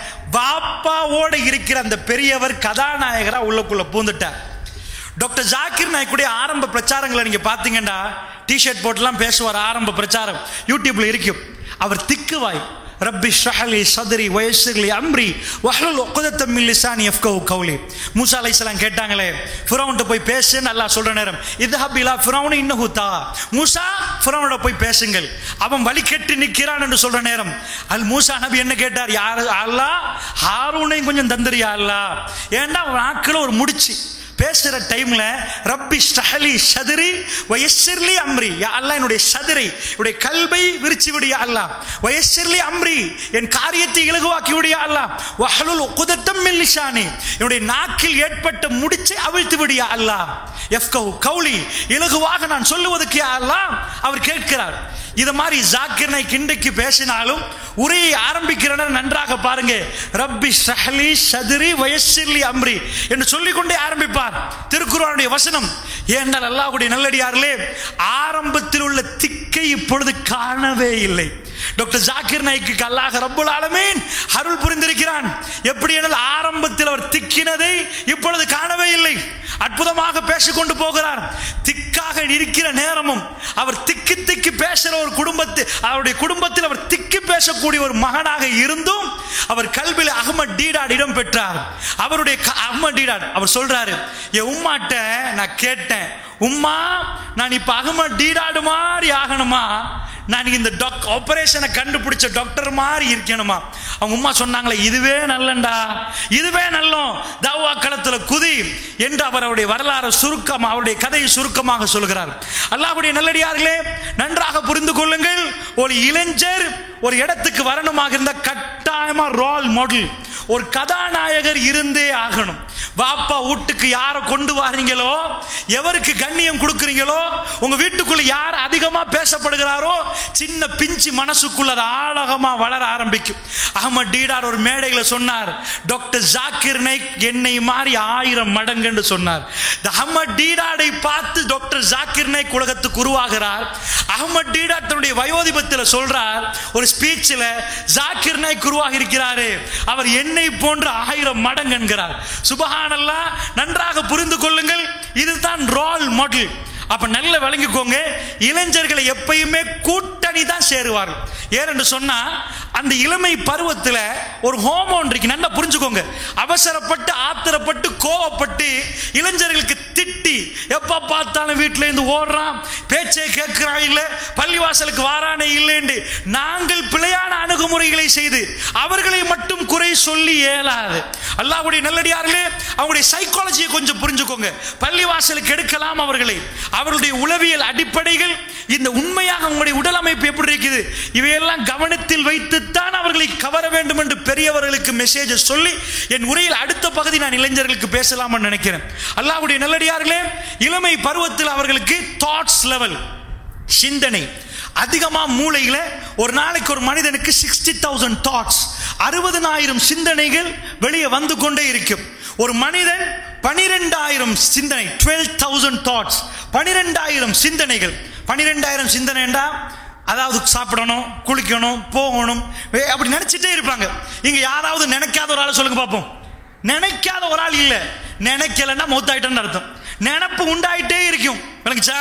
வாப்பாவோட இருக்கிற அந்த பெரியவர் கதாநாயகரா உள்ளுக்குள்ள பூந்துட்டார். டாக்டர் ஜாக்கிர் நாயக்குடைய ஆரம்ப பிரச்சாரங்களை நீங்க பாத்தீங்கன்னா டிஷர்ட் போட்டுலாம் பேசுவார். ஆரம்ப பிரச்சாரம் யூடியூப்ல இருக்கும். அவர் திக்குவாய், ரப்பி ஷ்ரஹ்லி சத்ரி வயஸ்ஸிர்லி அம்ரி வஹ்லுல் உக்தத்தம் மின் லிசானி யஃப்கஹு கௌலி. மூசா அலைஹிஸ்ஸலாம் கேட்டாங்களே ஃபிரௌன்ட்ட போய் பேசுன்னு அல்லாஹ் சொல்ற நேரம், இத்ஹப் இலா ஃபிரௌன் இன்னஹு தா, மூசா ஃபிரௌனோட போய் பேசுங்கள், அவன் வழி கெட்டு நிற்கிறான் என்று சொல்ற நேரம் அல் மூசா நபி என்ன கேட்டார், யார் அல்லாஹ் ஹாரூனையும் கொஞ்சம் தந்திரியா அல்லாஹ், ஏன்னா நாட்கள் ஒரு முடிச்சு பேசுற டைம்ல ரப்பி ஷ்ரஹ்லி சத்ரி வயஸ்ஸிர்லி அம்ரி, யா அல்லாஹ் என்னுடைய சதுரை என்னுடைய கல்பை விரிச்சு விடு யா அல்லாஹ், வயஸ்ஸிர்லி அம்ரி என் காரியத்தை இலகுவாக்கி விடு யா அல்லாஹ், வஹ்லுல் உக்தத்தம் மின் லிசானி என்னுடைய நாக்கில் ஏற்பட்ட முடிச்சை அவிழ்த்து விடு யா அல்லாஹ், யஃப்கஹு கௌலி இலகுவாக நான் சொல்லுவதற்கு யா அல்லாஹ் அவர் கேட்கிறார். இது மாதிரி ஜாக்கிர் நாயக் இன்றைக்கு பேசினாலும் உரையை ஆரம்பிக்கிற நன்றாக பாருங்க, ரப்பி ஷ்ரஹ்லி சத்ரி வயஸ்ஸிர்லி அம்ரி என்று சொல்லிக்கொண்டே ஆரம்பிப்பார். திருக்குர்ஆனுடைய வசனம். ஏனென்றால் அல்லாஹ்வுடைய நல்லடியார்களே, ஆரம்பத்தில் உள்ள திக்கை இப்பொழுது காணவே இல்லை. டாக்டர் ஜாக்கிர் நாய்க்கு அல்லாஹ் ரப்புல் ஆலமீன் அருள் புரிந்திருக்கிறான். எப்படி என்றால் ஆரம்பத்தில் அவர் திக்கினதை இப்பொழுது காணவே இல்லை. அற்புதமாக பேசிக்கொண்டு போகிறார். திக்காக இருக்கிற நேரமும் அவர் திக்கி திக்கி பேசுற ஒரு குடும்பத்தில் அவருடைய குடும்பத்தில் அவர் திக்கி பேசக்கூடிய ஒரு மகனாக இருந்தும் அவர் கல்வியில் அஹ்மத் டீடாட் இடம் பெற்றார். அவருடைய அஹ்மத் டீடாட் அவர் சொல்றாரு, என் உம்மாட்ட நான் கேட்டேன், உம்மா நான் இப்ப அஹ்மத் டீடாடு மாதிரி ஆகணுமா, நான் இந்த ஆபரேஷனை கண்டுபிடிச்ச டாக்டர் மாதிரி இருக்கணுமா? அவங்க உம்மா சொன்னாங்களே, இதுவே நல்லண்டா, இதுவே நல்லோம், தாவா களத்துல குதி என்று அவர் அவருடைய வரலாறு சுருக்கமாக அவருடைய கதையை சுருக்கமாக சொல்கிறார். அல்லாஹ்வுடைய நல்லடியார்களே, நன்றாக புரிந்து கொள்ளுங்கள். ஒரு இளைஞர் ஒரு இடத்துக்கு வரணுமாக இருந்த கட்டாயமா ரோல் மாடல் ஒரு கதாநாயகர் இருந்தே ஆகணும். வாப்பா வீட்டுக்கு யாரை கொண்டு வாரீங்களோ, எவருக்கு கண்ணியம் கொடுக்குறீங்களோ, உங்க வீட்டுக்குள்ள யார் அதிகமா பேசப்படுகிறாரோ, சின்ன பிஞ்சு மனசுக்குள்ள அது ஆழகமா வளர ஆரம்பிக்கும். அஹ்மத் டீடார் ஒரு மேடையில சொன்னார், டாக்டர் ஜாக்கிர் நாயக் என்னை மாதிரி ஆயிரம் மடங்கு என்று சொன்னார். அஹ்மத் டீடாரை பார்த்து டாக்டர் ஜாக்கிர் நாயக் உலகத்துக்கு உருவாகிறார். அஹ்மத் டீடார் தன்னுடைய வயோதிபத்தில் சொல்றார் ஒரு ஸ்பீச்சில், ஜாக்கிர் நாயக் உருவாகி இருக்கிறாரு, அவர் என்னை போன்ற ஆயிரம் மடங்கு என்கிறார். சுபஹானல்லாஹ். நன்றாக புரிந்து கொள்ளுங்கள், இதுதான் ரோல் மாடல். அப்ப நல்ல விளங்கிக்கோங்க, இளைஞர்களை எப்பயுமே கூட்டணி தான் சேருவார்கள். ஏனென்று சொன்னா அந்த இளமை பருவத்தில் ஒரு ஹோமோன் இருக்கு, நல்லா புரிஞ்சுக்கோங்க. அவசரப்பட்டு ஆத்திரப்பட்டு கோவப்பட்டு இளைஞர்களுக்கு திட்டி எப்ப பார்த்தாலும் வீட்டில இருந்து ஓடுறான், பேச்சை கேட்கிறான் இல்ல, பள்ளிவாசலுக்கு வாரானே இல்லைன்னு நாங்கள் பிழையான அணுகுமுறைகளை செய்து அவர்களை மட்டும் குறை சொல்லி இயலாது. அல்லாஹ்வுடைய நல்லடியார்களே, அவங்களுடைய சைக்காலஜியை கொஞ்சம் புரிஞ்சுக்கோங்க. பள்ளிவாசலுக்கு எடுக்கலாம் அவர்களை, அவருடைய உளவியல் அடிப்படைகள், இந்த உண்மையாக உங்களுடைய உடல் அமைப்பு எப்படி இருக்குது, இவையெல்லாம் கவனத்தில் வைத்துத்தான் அவர்களை கவர வேண்டும் என்று பெரியவர்களுக்கு மெசேஜ் சொல்லி என் உரையில் அடுத்த பகுதி நான் இளைஞர்களுக்கு பேசலாம் நினைக்கிறேன். அல்லாஹ்வுடைய நல்லடியார்களே, இளமை பருவத்தில் அவர்களுக்கு தாட்ஸ் லெவல், சிந்தனை அதிகமா மூளையில ஒரு நாளைக்கு ஒரு மனிதனுக்கு சிக்ஸ்டி தௌசண்ட் தாட்ஸ், அறுபதனாயிரம் சிந்தனைகள் வெளியே வந்து கொண்டே இருக்கும். ஒரு மனிதன் பனிரெண்டாயிரம் சிந்தனை, டுவெல் தௌசண்ட் தாட்ஸ், பனிரெண்டாயிரம் சிந்தனைகள். பனிரெண்டாயிரம் சிந்தனைண்டா அதாவது சாப்பிடணும், குளிக்கணும், போகணும், அப்படி நினைச்சிட்டே இருப்பாங்க. இங்க யாராவது நினைக்காத ஒரு ஆள் சொல்லுங்க பார்ப்போம். நினைக்காத ஒரு ஆள் இல்ல, நினைக்கலன்னா மௌத்தாயிட்டேன்னு அர்த்தம். நினப்பு உண்டாயிட்டே இருக்கும். விளங்குச்சா?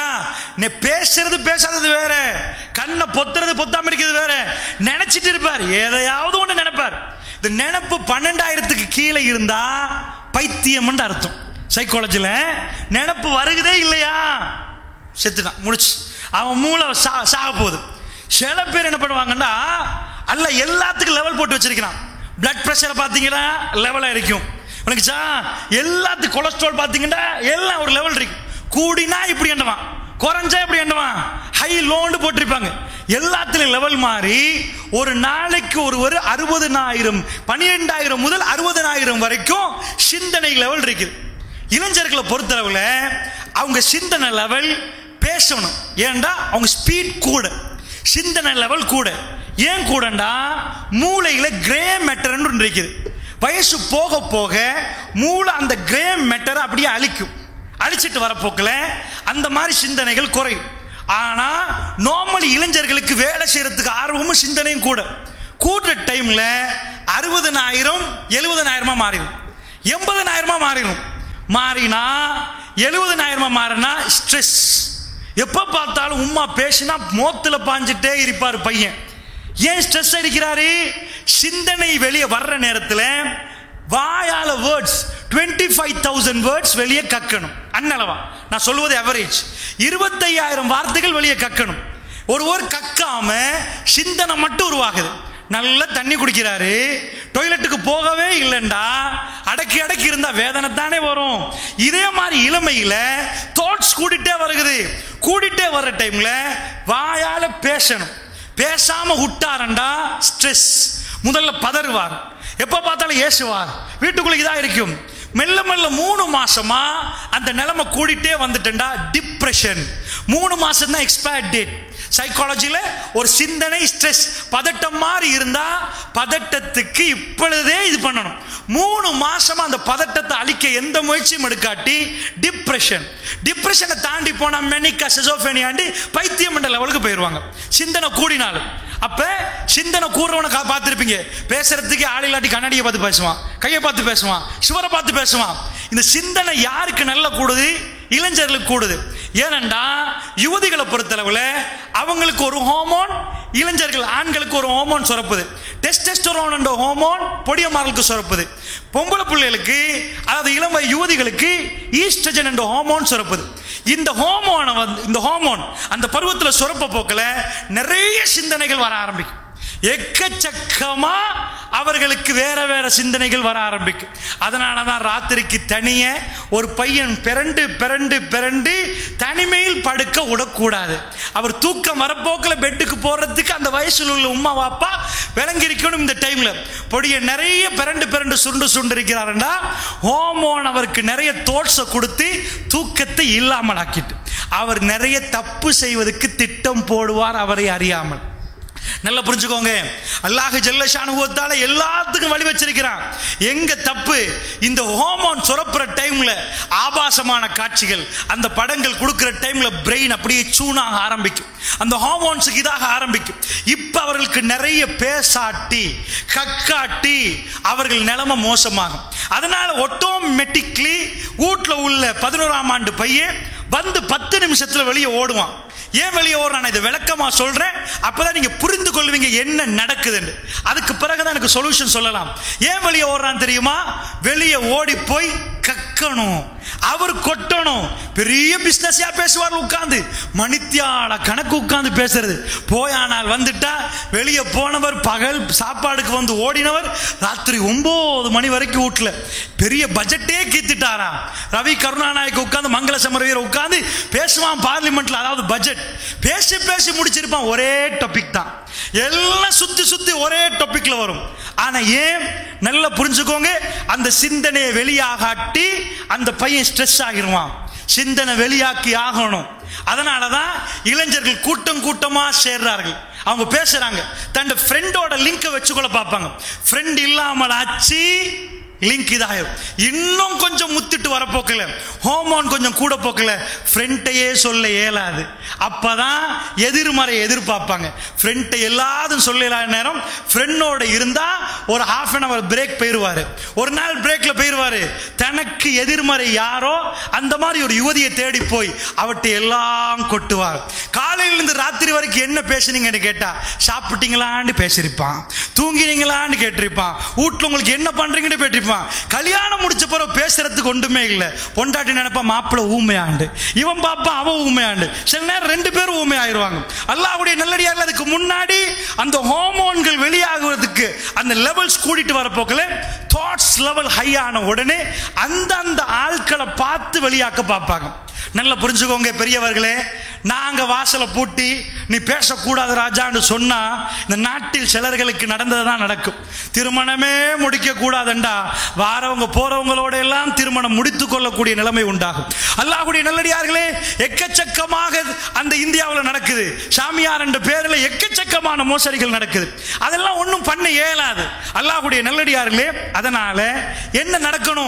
பேசுறது பேசாதது வேற, கண்ணை பொத்துறது பொத்தாம இருக்கிறது வேற. நினைச்சிட்டு இருப்பார், எதையாவது ஒண்ணு நினைப்பார். இந்த நினப்பு பன்னெண்டாயிரத்துக்கு கீழே இருந்தா பைத்தியம் அர்த்தம். சைக்காலஜில நினப்பு வருகிறதே இல்லையா, செத்துட்டான், முடிச்சு, அவன் மூளை சாக போகுது. சில பேர் என்ன பண்ணுவாங்கன்னா, அல்ல எல்லாத்துக்கும் லெவல் போட்டு வச்சிருக்கிறான். பிளட் பிரஷரை பார்த்தீங்கன்னா லெவலா இருக்கும். உனக்குச்சா எல்லாத்துக்கும் கொலஸ்ட்ரால் பார்த்தீங்கன்னா எல்லாம் ஒரு லெவல் இருக்கு. கூடினா இப்படி எண்ணுவான், குறைஞ்சா இப்படி எண்ணுவான், ஹை லோன்னு போட்டிருப்பாங்க. எல்லாத்துலயும் லெவல் மாறி ஒரு நாளைக்கு ஒருவர் அறுபதனாயிரம் பனிரெண்டாயிரம் முதல் அறுபதனாயிரம் வரைக்கும் சிந்தனை லெவல் இருக்குது. இளைஞர்களை பொறுத்தளவுல அவங்க சிந்தனை லெவல் பேசணும். ஏன்டா அவங்க ஸ்பீட் கூட, சிந்தனை லெவல் கூட. ஏன் கூடண்டா மூளையில கிரே மேட்டர் இருக்குது. வயசு போக போக மூளை அந்த கிரே மேட்டரை அப்படியே அழிக்கும். அழிச்சிட்டு வரப்போக்கல அந்த மாதிரி சிந்தனைகள் குறையும். ஆனா நார்மல் இளைஞர்களுக்கு வேலை செய்யறதுக்கு ஆர்வமும் சிந்தனையும் கூட. கூடுற டைம்ல அறுபதனாயிரம் எழுபதனாயிரமா மாறிடும், எண்பதனாயிரமா மாறிடும். மாறினா எழுபதனாயிரமா மாறினா ஸ்ட்ரெஸ். எப்ப பார்த்தாலும் உம்மா பேசினா மோத்துல பாஞ்சிட்டே இருப்பார் பையன். ஏன் ஸ்ட்ரெஸ் அடிக்கிறாரு? சிந்தனை வெளியே வர்ற நேரத்தில் வாயால words twenty five thousand words வெளியே கக்கணும். அன்னளவா நான் சொல்லுவது அவரேஜ் இருபத்தையாயிரம் வார்த்தைகள் வெளியே கக்கணும். ஒருவர் கக்காம சிந்தனை மட்டும் உருவாகுது. நல்ல தண்ணி குடிக்கிறாரு, டாய்லெட்டுக்கு போகவே இல்லைண்டா அடக்கி அடக்கி இருந்தா வேதனை தானே வரும். இதே மாதிரி இளமையில தாட்ஸ் கூடிட்டே வருகிறது. கூடிட்டே வர்ற டைம்ல வாயால பேசணும். பேசாம விட்டாரண்டா ஸ்ட்ரெஸ். முதல்ல பதறுவார், எப்ப பார்த்தாலும் ஏசுவார், வீட்டுக்குள்ள இதா இருக்கும். மெல்ல மெல்ல மூணு மாசமா அந்த நிலைமை கூடிட்டே வந்துட்டா டிப்ரெஷன். மூணு மாசம் தான் எக்ஸ்பயர் டேட். சைக்காலஜில ஒரு சிந்தனை ஸ்ட்ரெஸ் பதட்டம் மாதிரி இருந்தா பதட்டத்துக்கு இப்பொழுதே இது பண்ணணும். மூணு மாசமா அந்த பதட்டத்தை அழிக்க எந்த முயற்சியும் எடுக்காட்டி டிப்ரெஷன். டிப்ரெஷனை தாண்டி போனா மெனிக்கா சிசோஃபேனியாண்டி பைத்தியம் என்ற லெவலுக்கு போயிடுவாங்க சிந்தனை கூடினாலும். அப்ப சிந்தனை கூடுறவனை பார்த்துருப்பீங்க, பேசுறதுக்கு ஆள் இல்லாட்டி கண்ணாடியை பார்த்து பேசுவான், கையை பார்த்து பேசுவான், சுவரை பார்த்து பேசுவான். இந்த சிந்தனை யாருக்கு நல்ல கூடுது? இளைஞர்களுக்கு கூடுது. ஏனண்டா யுவதிகளை பொறுத்தளவுல அவங்களுக்கு ஒரு ஹார்மோன், இளைஞர்கள் ஆண்களுக்கு ஒரு ஹார்மோன் சுரப்புது. டெஸ்டோஸ்டெரோன் என்ற ஹார்மோன் பொடியமார்களுக்கு சுரப்புது. பொம்பளை பிள்ளைகளுக்கு அதாவது இளம் யுவதிகளுக்கு ஈஸ்ட்ரஜன் என்ற ஹார்மோன் சுரப்புது. இந்த ஹார்மோனை வந்து இந்த ஹார்மோன் அந்த பருவத்தில் சுரப்ப போக்கில் நிறைய சிந்தனைகள் வர ஆரம்பிக்கும். எக்கச்சக்கமா அவர்களுக்கு வேற வேற சிந்தனைகள் வர ஆரம்பிக்கும். அதனாலதான் ராத்திரிக்கு தனிய ஒரு பையன் பிறண்டு பிறண்டு பிறண்டு தனிமையில் படுக்க விடக்கூடாது. அவர் தூக்கம் வரப்போக்கில் பெட்டுக்கு போறதுக்கு அந்த வயசுல உள்ள உமா வாப்பா விளங்கிருக்கணும். இந்த டைம்ல பொடிய நிறைய பிறண்டு பிறண்டு சுண்டு சுண்டு இருக்கிறாருண்டா ஹோமோன் அவருக்கு நிறைய தோட்ஸை கொடுத்து தூக்கத்தை இல்லாமல் ஆக்கிட்டு அவர் நிறைய தப்பு செய்வதற்கு திட்டம் போடுவார் அவரை அறியாமல். நல்லா புரிஞ்சுக்கோங்க, அல்லாஹ் ஜல்ல ஷானுஹுவத்தால எல்லாத்துக்கும் வழி வச்சிருக்கிறான். எங்க தப்பு? இந்த ஹார்மோன் சுரப்புற டைம்ல ஆபாசமான காட்சிகள் அந்த படங்கள் கொடுக்கிற டைம்ல பிரெயின் அப்படியே சூனாக ஆரம்பிக்கும், அந்த ஹார்மோன்ஸுக்கு இதாக ஆரம்பிக்கும். இப்ப அவர்களுக்கு நிறைய பேசாட்டி கக்காட்டி அவர்கள் நிலைமை மோசமாகும். அதனால ஆட்டோமேட்டிக்லி வீட்டுல உள்ள பதினோராம் ஆண்டு பையன் வந்து பத்து நிமிஷத்துல வெளியே ஓடுவான். ஏன் வெளியே ஓடுறான்? இதை விளக்கமா சொல்றேன், அப்பதான் நீங்க புரிந்து கொள்வீங்க என்ன நடக்குதுன்னு. அதுக்கு பிறகுதான் எனக்கு சொல்யூஷன் சொல்லலாம். ஏன் வெளியே ஓடுறான் தெரியுமா? வெளியே ஓடி போய் கக்கணும், அவர் கொட்டணும். பெரிய பிசினஸா பேசுவார் உட்கார்ந்து, மணித்தியால கணக்கு உட்கார்ந்து பேசுறது. போயானால் வந்துட்டா வெளியே போனவர் பகல் சாப்பாடுக்கு வந்து ஓடினவர் ராத்திரி ஒன்பது மணி வரைக்கும் வீட்டுல பெரிய பட்ஜெட்டே கீத்துட்டாரா. ரவி கருணாநாயக்கு உட்கார்ந்து மங்கள சமரவீர உட்கார்ந்து பேசுவான் பார்லிமெண்ட்ல. அதாவது பட்ஜெட் பேசி பேசி முடிச்சிருப்பான். ஒரே டாபிக் தான், எல்லாம் சுத்தி சுத்தி ஒரே டாபிக்ல வரும். ஆனா ஏன்? நல்லா புரிஞ்சுக்கோங்க, அந்த சிந்தனையை வெளியாகாட்டி அந்த பையன் ஸ்ட்ரெஸ் ஆகிருவான். சிந்தனை வெளியாக்கி ஆகணும். அதனாலதான் இளைஞர்கள் கூட்டம் கூட்டமா சேர்றார்கள். அவங்க பேசுறாங்க, தன் ஃப்ரெண்டோட லிங்கை வச்சுக்கொள்ள பார்ப்பாங்க. ஃப்ரெண்ட் இல்லாமல் ஆச்சு லிங்க் இதாகும். இன்னும் கொஞ்சம் முத்திட்டு வர போக்கல, ஹோமோன் கொஞ்சம் கூட போக்கல, ஃப்ரெண்டையே சொல்ல இயலாது. அப்பதான் எதிர்மறை எதிர்பார்ப்பாங்க. ஃப்ரெண்டை எல்லாரும் சொல்ல நேரம் ஃப்ரெண்டோட இருந்தா ஒரு ஹாஃப் அன் அவர் பிரேக் போயிருவாரு. ஒரு நாள் பிரேக்ல போயிருவாரு. தனக்கு எதிர்மறை யாரோ அந்த மாதிரி ஒரு யுவதியை தேடி போய் அவட்டை எல்லாம் கொட்டுவார். காலையிலிருந்து ராத்திரி வரைக்கும் என்ன பேசுனீங்கன்னு கேட்டா சாப்பிட்டீங்களான்னு பேசிருப்பான், தூங்கினீங்களான்னு கேட்டிருப்பான், வீட்டுல உங்களுக்கு என்ன பண்றீங்கன்னு பேட்டிருப்பான். கல்யாணம் முடிச்ச பிறகு பேசுறதுக்கு ஒன்றுமே இல்லை. பொண்டாட்டி நினைப்பா மாப்பிள்ள ஊமையாண்டு, இவன் பாப்பா அவன் ஊமையாண்டு. சில நேரம் ரெண்டு பேரும் ஊமை ஆயிடுவாங்க. அல்லாஹ்வுடைய நல்லடியார்கள் அதுக்கு முன்னாடி அந்த ஹார்மோன்கள் வெளியாகுறதுக்கு அந்த லெவல்ஸ் கூட்டிட்டு வர போக்கல தாட்ஸ் லெவல் ஹை ஆன உடனே அந்த அந்த ஆட்களை பார்த்து வெளியாக்க பார்ப்பாங்க. நல்லா புரிஞ்சுக்கோங்க பெரியவர்களே, நாங்க வாசலை பூட்டி நீ பேசக்கூடாது ராஜான்னு சொன்னா இந்த நாட்டில் சிலர்களுக்கு நடந்ததுதான் நடக்கும். திருமணமே முடிக்க கூடாதுண்டா வாரவங்க போறவங்களோட எல்லாம் திருமணம் முடித்துக் கொள்ளக்கூடிய நிலைமை உண்டாகும். அல்லாஹ்வுடைய நல்லடியார்களே, எக்கச்சக்கமாக அந்த இந்தியாவில் நடக்குது. சாமியார் என்ற பேர்ல எக்கச்சக்கமான மோசடிகள் நடக்குது. அதெல்லாம் ஒன்றும் பண்ண இயலாது. அல்லாஹ்வுடைய நல்லடியார்களே, அதனால என்ன நடக்கணும்?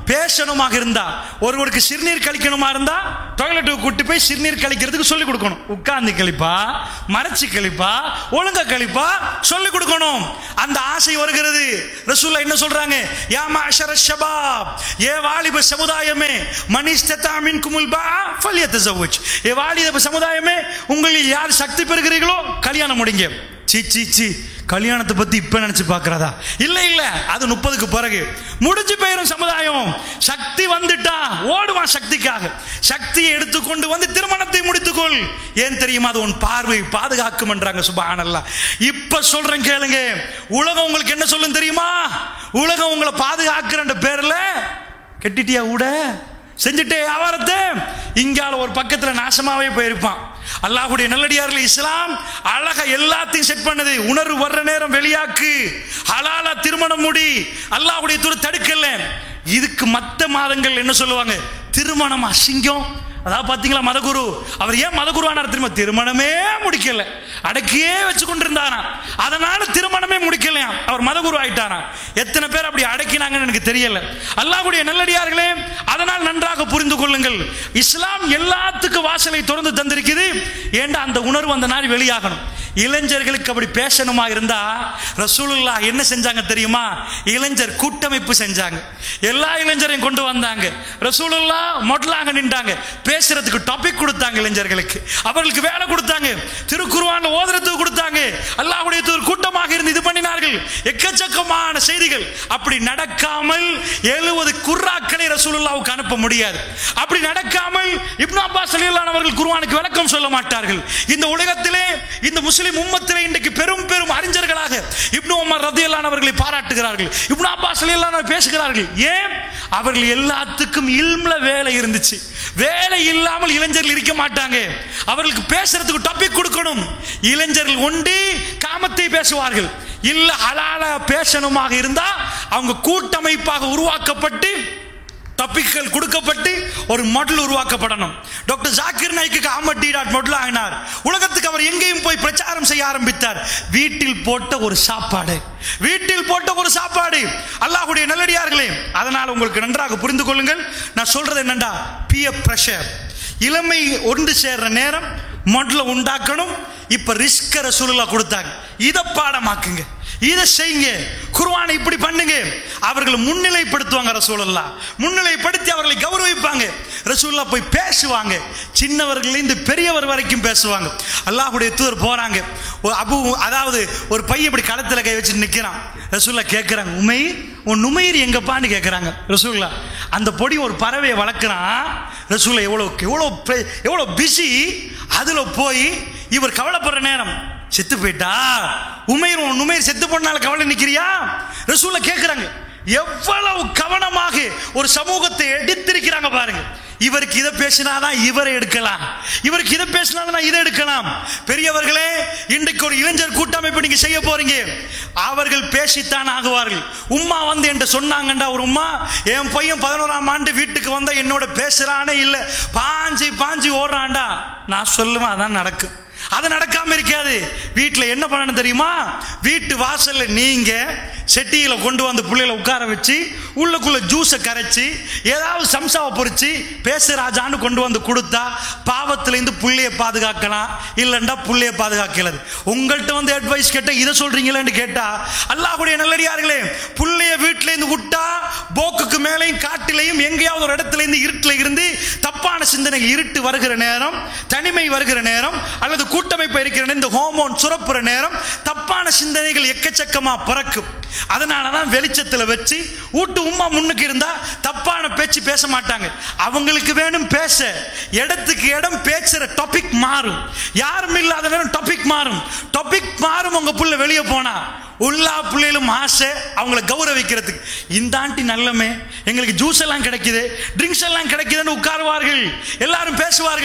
பேசணுமாக இருந்தா, ஒருவருக்கு சிறுநீர் கழிக்கணுமா இருந்தா டாய்லெட்டுக்கு கூட்டி போய் சிறுநீர் கழிக்கிறதுக்கு சொல்லிக் கொடுக்கணும். உட்கார்ந்து கழிப்பா, மறைச்சு கழிப்பா, ஒழுங்கா கழிப்பா சொல்லிக் கொடுக்கணும். அந்த ஆசை வருகிறது. ரசூலுல்லாஹ் என்ன சொல்றாங்க? யா மஅஷர ஷபாப், ஏ வாலிப சமுதாயமே, மன் இஸ்ததா மின்குமுல் பா ஃபல்யதஸவஜ், ஏ வாலிப சமுதாயமே, உங்களில் யார் சக்தி பெறுகிறீர்களோ கல்யாணம் முடிங்க. சி சி சி கல்யாணத்தை பத்தி இப்ப நினைச்சு பாக்குறதா? இல்ல இல்ல, அது முப்பதுக்கு பிறகு முடிஞ்சு போயிரும். சமுதாயம் சக்தி வந்துட்டா ஓடுவான் சக்திக்காக. சக்தியை எடுத்துக்கொண்டு வந்து திருமணத்தை முடித்துக்கொள். ஏன் தெரியுமா? அது உன் பார்வை பாதுகாக்கும் என்றாங்க. சுப்ஹானல்லாஹ். இப்ப சொல்றேன் கேளுங்க, உலகம் உங்களுக்கு என்ன சொல்லும் தெரியுமா? உலகம் உங்களை பாதுகாக்கிற பேர்ல கெட்டிட்டியா கூட செஞ்சுட்டே வியாபாரத்தை இங்கால ஒரு பக்கத்துல நாசமாவே போயிருப்பான். அல்லாஹ்வுடைய நல்லடியார்கள் இஸ்லாம் அழகா எல்லாத்தையும் செட் பண்ணது. உணர்வு வர்ற நேரம் வெளியாக்கு, ஹலாலா திருமணம் முடி, அல்லாஹ்வுடைய தூர தடுக்கல. இதுக்கு மத்த மாதங்கள் என்ன சொல்லுவாங்க? திருமணம் அசிங்கம். அதாவது பாத்தீங்களா, மதகுரு அவர் ஏன் மதகுரு ஆனார் தெரியுமா? திருமணமே முடிக்கல, அடக்கியே வச்சு கொண்டிருந்தாரா, அதனால திருமணமே முடிக்கலையா, அவர் மதகுரு ஆயிட்டாரா. எத்தனை பேர் அப்படி அடக்கினாங்கன்னு எனக்கு தெரியல. அல்லாஹ்வுடைய நல்லடியார்களே, அதனால் நன்றாக புரிந்து கொள்ளுங்கள், இஸ்லாம் எல்லாத்துக்கும் வாசலை திறந்து தந்திருக்குது. ஏண்டா அந்த உணர்வு அந்த நாள் வெளியாகணும். இளைஞர்களுக்கு அப்படி பேசணுமா இருந்தா ரசூலுல்லாஹ் என்ன செஞ்சாங்க தெரியுமா? இளைஞர் கூட்டமைப்பு செஞ்சாங்க. எல்லா இளைஞரையும் கொண்டு வந்தாங்க. ரசூலுல்லாஹ் மொடலாக நின்றாங்க. பேசுறதுக்கு டாபிக் கொடுத்தாங்க இளைஞர்களுக்கு, அவர்களுக்கு வேலை கொடுத்தாங்க, திருக்குர்ஆன்ல ஓதுறதுக்கு கொடுத்தாங்க. அல்லாஹ்வுடைய தூதர் கூட்டமாக இருந்து இது பண்ணினார்கள். எக்கச்சக்கமான செய்திகள். அப்படி நடக்காமல் எழுபது குர்ஆக்களை ரசூலுல்லாஹ்வுக்கு அனுப்ப முடியாது. அப்படி நடக்காமல் இப்னு அப்பாஸ் ரலியல்லாஹு அன்ஹு அவர்கள் குர்ஆனுக்கு விளக்கம் சொல்ல மாட்டார்கள். இந்த உலகத்திலே இந்த முஸ்லிம் உம்மத்திலே இன்றைக்கு பெரும் பெரும் அறிஞர்களாக இப்னு உமர் ரலியல்லாஹு அன்ஹு அவர்களை பாராட்டுகிறார்கள், இப்னு அப்பாஸ் ரலியல்லாஹு அன்ஹு பேசுகிறார்கள். ஏன்? அவர்கள் எல்லாத்துக்கும் இல்ம்ல வேலை இருந்துச்சு. வேலை இல்லாமல் இளைஞர்கள் இருக்க மாட்டாங்க. அவர்களுக்கு பேசுறதுக்கு டாபிக் கொடுக்கணும். இளைஞர்கள் ஒண்டி காமத்தை பேசுவார்கள். இல்ல ஹலாலா பேசணுமாக இருந்தா அவங்க கூட்டமைப்பாக உருவாக்கப்பட்டு டாபிக்கள் கொடுக்கப்பட்டு ஒரு மாடல் உருவாக்கப்படணும். டாக்டர் ஜாக்கிர் நாய்க்கு அஹ்மத் டீடாட் மாடல் ஆகினார். உலகத்துக்கு அவர் எங்கேயும் போய் பிரச்சாரம் செய்ய ஆரம்பித்தார். வீட்டில் போட்ட ஒரு சாப்பாடு, வீட்டில் போட்ட ஒரு சாப்பாடு. அல்லாஹ்வுடைய நல்லடியார்களே, அதனால் உங்களுக்கு நன்றாக புரிந்து கொள்ளுங்கள். நான் சொல்றது என்னண்டா, பியர் பிரஷர், இளமை ஒன்று சேர்ற நேரம் மாடல உண்டாக்கணும். இப்ப ரிஸ்க் ரசூலுல்லாஹ் கொடுத்தாங்க. இதை பாடமாக்குங்க, இதை செய்யுங்க, குர்ஆனை இப்படி பண்ணுங்க. அவர்களை முன்னிலைப்படுத்துவாங்க. ரசூலுல்லாஹ் முன்னிலைப்படுத்தி அவர்களை கௌரவிப்பாங்க. ரசூலுல்லாஹ் போய் பேசுவாங்க. சின்னவர்கள் இந்த பெரியவர் வரைக்கும் பேசுவாங்க. அல்லாஹ்வுடைய தூதர் போறாங்க. அபு அதாவது ஒரு பையன் இப்படி களத்துல கை வச்சு நிக்கிறான். ரசூலுல்லாஹ் கேட்கிறாங்க, உமைர் உன் நுமைர் எங்கப்பான்னு கேட்கிறாங்க. ரசூலுல்லாஹ் அந்த பொடி ஒரு பறவையை வளர்க்கிறான். ரசூலுல்லாஹ் எவ்வளவு எவ்வளவு எவ்வளவு பிஸி. அதுல போய் இவர் கவலைப்படுற நேரம், செத்து போயிட்டா உமைர், உன் உமைர் செத்து போனால கவலை நிக்கிறியா? ரசூலுல்லாஹ் கேட்கிறாங்க. எவ்வளவு கவனமாக ஒரு சமூகத்தை எடுத்திருக்கிறாங்க பாருங்க. இவருக்கு இதை பேசினாதான் இவரை எடுக்கலாம், இவருக்கு இதை பேசினாதான் இதை எடுக்கலாம். பெரியவர்களே, இன்றைக்கு ஒரு இளைஞர் கூட்டமைப்பு நீங்க செய்ய போறீங்க. அவர்கள் பேசித்தான் ஆகுவார்கள். உம்மா வந்து என்று சொன்னாங்கண்டா, ஒரு உம்மா, என் பையன் பதினோராம் ஆண்டு வீட்டுக்கு வந்தா என்னோட பேசுறானே இல்ல, பாஞ்சு பாஞ்சு ஓடுறான்டா, நான் சொல்லுவேன் அதான் நடக்கும். அது நடக்காம இருக்காது. வீட்டில் என்ன பண்ணணும் தெரியுமா? வீட்டு வாசல்ல நீங்க செட்டியில கொண்டு வந்து பிள்ளைகளை உட்கார வச்சு உள்ளுக்குள்ள ஜூஸை கரைச்சி ஏதாவது சம்சாவை பொறிச்சு பேசுறாஜான்னு கொண்டு வந்து கொடுத்தா பாவத்திலேருந்து புள்ளைய பாதுகாக்கலாம், இல்லைண்டா புள்ளைய பாதுகாக்கிறது. உங்கள்கிட்ட வந்து அட்வைஸ் கேட்ட இதை சொல்றீங்களேன்னு கேட்டா, அல்லாஹ்வுடைய நல்லடியார்களே, புள்ளைய வீட்டில இருந்து விட்டா போக்குக்கு மேலையும் காட்டிலையும் எங்கேயாவது ஒரு இடத்துல இருந்து இருட்டுல இருந்து தப்பான சிந்தனை, இருட்டு வருகிற நேரம், தனிமை வருகிற நேரம், அல்லது கூட்டமைப்பு இருக்கிற இந்த ஹோமோன் சுரப்புற நேரம் தப்பான சிந்தனைகள் எக்கச்சக்கமா பறக்கும். அதனாலதான் வெளிச்சத்துல வச்சு ஊட்டு உம்மா முன்னுக்கு இருந்தா தப்பான பேச்சு பேச மாட்டாங்க. அவங்களுக்கு வேணும் பேச, இடத்துக்கு இடம் பேசுற டாபிக் மாறும். யாரும் இல்லாத நேரம் டாபிக் மாறும். டாபிக் மாறும். உங்க புள்ள வெளியே போனா எல்லா பிள்ளைகளும் ஆசை அவங்களை கௌரவிக்கிறதுக்கு. இந்த ஆண்டி நல்லமே, எங்களுக்கு ஜூஸ் எல்லாம் கிடைக்குது, ட்ரிங்க்ஸ் எல்லாம் கிடைக்குதுன்னு உட்காருவார்கள். எல்லாரும் பேசுவார்கள்.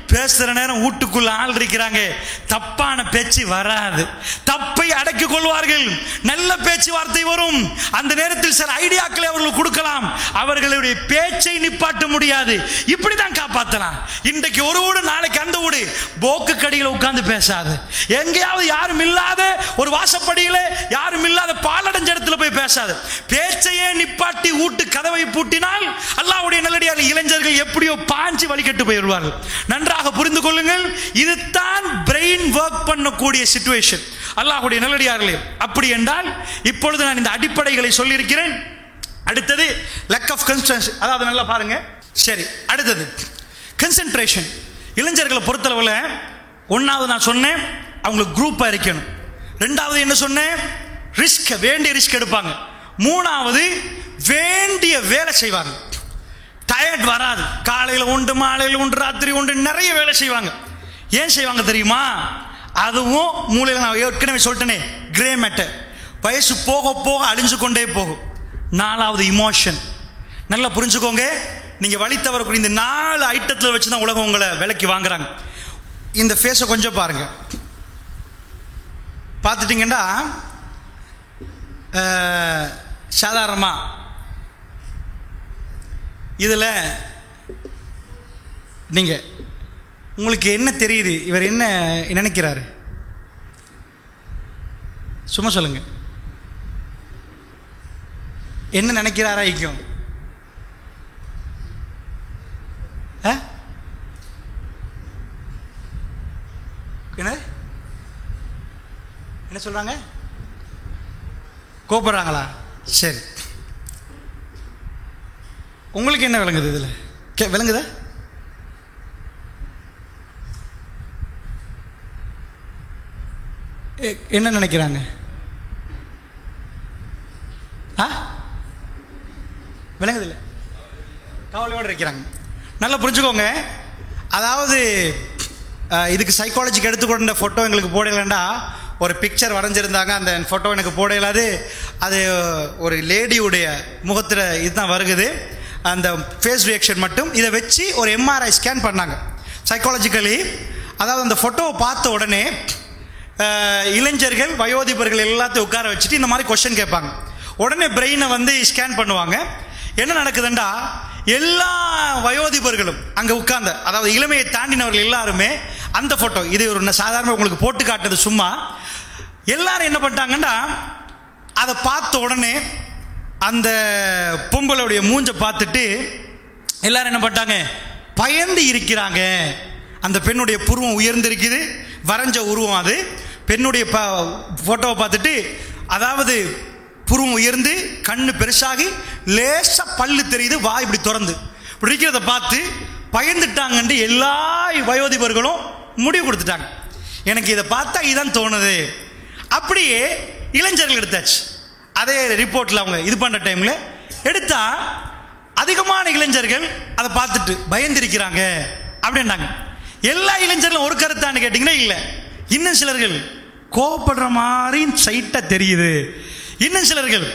பேசுற நேரம் வீட்டுக்குள்ள ஆள் இருக்கிறாங்க, தப்பான பேச்சு வராது, தப்பை அடக்கிக் கொள்வார்கள், நல்ல பேச்சுவார்த்தை வரும். அந்த நேரத்தில் சில ஐடியாக்களை அவர்கள் கொடுக்கலாம், அவர்களுடைய பேச்சை நிப்பாட்ட முடியாது. இப்படிதான் காப்பாற்றலாம். இன்றைக்கு ஒரு வீடு, நாளைக்கு அந்த வீடு. போக்கு கடியில் உட்கார்ந்து பேசாது, எங்கேயாவது யாரும் இல்லாத ஒரு வாசப்படியில யாரும் இல்லாத பாலடைஞ்ச இடத்துல போய் பேசாது. பேச்சையே நிப்பாட்டி வீட்டு கதவை பூட்டினால் அல்லாஹ்வுடைய நல்லடியார்கள் இளைஞர்கள் எப்படியோ பாஞ்சு வழிகட்டு போயிடுவார்கள். நன்றாக புரிந்து கொள்ளுங்கள், இதுதான் பிரெயின் ஒர்க் பண்ணக்கூடிய சிச்சுவேஷன். அல்லாஹ்வுடைய நல்லடியார்களே, அப்படி என்றால் இப்பொழுது நான் இந்த அடிப்படைகளை சொல்லியிருக்கிறேன். அடுத்தது lack of concentration, அதாவது நல்லா பாருங்க. சரி, அடுத்தது கன்சென்ட்ரேஷன். இளைஞர்களை பொறுத்தளவில் ஒன்றாவது நான் சொன்னேன், அவங்களுக்கு குரூப்பாக இருக்கணும். ரெண்டாவது என்ன சொன்னேன், ரிஸ்க், வேண்டிய ரிஸ்க் எடுப்பாங்க. மூணாவது வேண்டிய வேலை செய்வாங்க, டயர்ட் வராது. காலையில் உண்டு, மாலையில் உண்டு, ராத்திரி உண்டு, நிறைய வேலை செய்வாங்க. ஏன் செய்வாங்க தெரியுமா? அதுவும் மூளையில் நான் ஏற்கனவே சொல்லிட்டேனே, கிரே மேட்டர், வயசு போக போக அழிஞ்சு கொண்டே போகும். நாலாவது இமோஷன். நல்லா புரிஞ்சுக்கோங்க, நீங்கள் வழி தவறக்கூடிய இந்த நாலு ஐட்டத்தில் வச்சு தான் உலகம் உங்களை விலைக்கு வாங்குறாங்க. இந்த ஃபேஸை கொஞ்சம் பாருங்க, பார்த்துட்டிங்கன்னா சாதாரணமாக இதில் நீங்கள் உங்களுக்கு என்ன தெரியுது, இவர் என்ன நினைக்கிறாரு? சும்மா சொல்லுங்க, என்ன நினைக்கிறாரா? ஐக்கியம் என்ன என்ன சொல்றாங்க? கோபப்படுறாங்களா? சரி, உங்களுக்கு என்ன விளங்குது? இதில் கே விளங்குதா? என்ன நினைக்கிறாங்க? ஆ விளங்குது இல்லை, கவலையோடு இருக்கிறாங்க. நல்லா புரிஞ்சுக்கோங்க. அதாவது இதுக்கு சைக்காலஜிக்கு எடுத்துக்கொண்ட ஃபோட்டோ எங்களுக்கு போடலைண்டா, ஒரு பிக்சர் வரைஞ்சிருந்தாங்க, அந்த ஃபோட்டோ எனக்கு போடலாது. அது ஒரு லேடியுடைய முகத்தில் இதுதான் வருகுது, அந்த ஃபேஸ் ரியாக்ஷன் மட்டும். இதை வச்சு ஒரு எம்ஆர்ஐ ஸ்கேன் பண்ணாங்க சைக்காலஜிக்கலி. அதாவது அந்த ஃபோட்டோவை பார்த்த உடனே இளைஞர்கள், வயோதிபர்கள் எல்லாத்தையும் உட்கார வச்சுட்டு இந்த மாதிரி கொஸ்டின் கேட்பாங்க. உடனே பிரெயினை வந்து ஸ்கேன் பண்ணுவாங்க. என்ன நடக்குதுண்டா, எல்லா வயோதிபர்களும் அங்கே உட்கார்ந்த, அதாவது இளமையை தாண்டினவர்கள் எல்லாருமே அந்த ஃபோட்டோ, இது ஒரு சாதாரண உங்களுக்கு போட்டு காட்டுறது சும்மா. எல்லாரும் என்ன பண்ணிட்டாங்கன்னா, அதை பார்த்த உடனே அந்த பொம்பளுடைய மூஞ்சை பார்த்துட்டு எல்லாரும் என்ன பண்ணிட்டாங்க, பயந்து இருக்கிறாங்க. அந்த பெண்ணுடைய புருவம் உயர்ந்திருக்குது, வரைஞ்ச உருவம் அது. பெண்ணுடைய ப ஃபோட்டோவை பார்த்துட்டு, அதாவது புருவம் உயர்ந்து, கண்ணு பெருசாகி, லேசா பல்லு தெரியுது, வாய் இப்படி திறந்து இப்படி இருக்கிறத பார்த்து பயந்துட்டாங்கன்னு எல்லா வயோதிபர்களும் முடிவு கொடுத்துட்டாங்க. எனக்கு இதை பார்த்தா இதான் தோணுது. அப்படியே இளைஞர்கள் எடுத்தாச்சு. அதே ரிப்போர்ட்டில் அவங்க இது பண்ணுற டைமில் எடுத்தா அதிகமான இளைஞர்கள் அதை பார்த்துட்டு பயந்திருக்கிறாங்க அப்படின்னாங்க. எல்லா இளைஞர்களும் ஒரு கருத்தான்னு கேட்டிங்கன்னா இல்லை. இன்னும் சிலர்கள் கோபப்படுற மாதிரி சைட்டாக தெரியுது, இன்னும் சிலர்கள்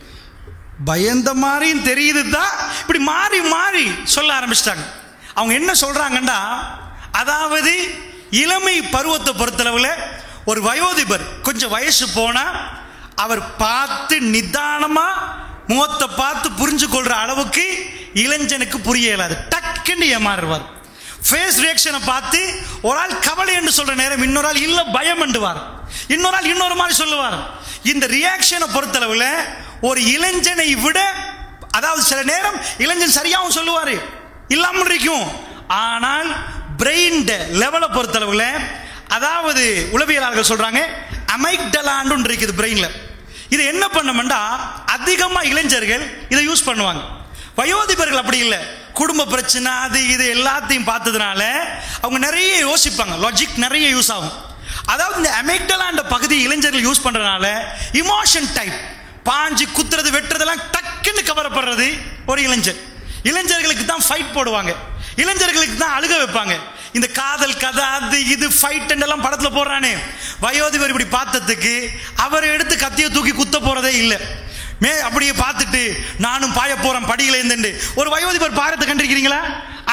பயந்த மாதிரியும் தெரியுது தான். இப்படி மாறி மாறி சொல்ல ஆரம்பிச்சிட்டாங்க. அவங்க என்ன சொல்கிறாங்கன்னா, அதாவது இளமை பருவத்தை பொறுத்தளவில் ஒரு வயோதிபர் கொஞ்சம் வயசு போனால் அவர் பார்த்து நிதானமாக முகத்தை பார்த்து புரிஞ்சு கொள்கிற அளவுக்கு இளைஞனுக்கு புரிய இயலாது, டக்குன்னு ஏமாறுவார். ஃபேஸ் ரியாக்ஷனை பார்த்து ஒரு ஆள் கவலை என்று சொல்கிற நேரம் இன்னொரு ஆள் இல்லை பயம் என்றுவார், இன்னொரு ஆள் இன்னொரு மாதிரி சொல்லுவார். இந்த ரியாக்ஷனை பொறுத்தளவில் ஒரு இளைஞனை விட, அதாவது சில நேரம் இளைஞன் சரியாகவும் சொல்லுவார், இல்லாமல் இருக்கும். ஆனால் பிரெயின் லெவலை பொறுத்தளவில், அதாவது உளவியலாளர்கள் சொல்றாங்க அமைக்டலான்னு இருக்குது பிரெயின்ல. இது என்ன பண்ணுமெண்டா, அதிகமாக இளைஞர்கள் இதை யூஸ் பண்ணுவாங்க. வயோதிபர்கள் அப்படி இல்லை, குடும்ப பிரச்சனை அது இது எல்லாத்தையும் பார்த்ததுனால அவங்க நிறைய யோசிப்பாங்க, லாஜிக் நிறைய யூஸ் ஆகும். அதாவது இந்த அமைக்டலான்ற பகுதி இளைஞர்கள் யூஸ் பண்றதுனால இமோஷன் டைப், பாஞ்சு குத்துறது வெட்டுறதெல்லாம் டக்குன்னு கவரப்படுறது ஒரு இளைஞர். இளைஞர்களுக்கு தான் ஃபைட் போடுவாங்க, இளைஞர்களுக்கு தான் அழுக வைப்பாங்க. இந்த காதல் கதை அது இது ஃபைட் எல்லாம் படத்துல போடுறானே, வயோதிபர் இப்படி பார்த்ததுக்கு அவர் எடுத்து கத்தியை தூக்கி குத்த போறதே இல்லை. மே அப்படியே பார்த்துட்டு நானும் பாய போறேன் படியில இருந்து ஒரு வயோதிபர் பாரத்தை கண்டிருக்கிறீங்களா? ஆனா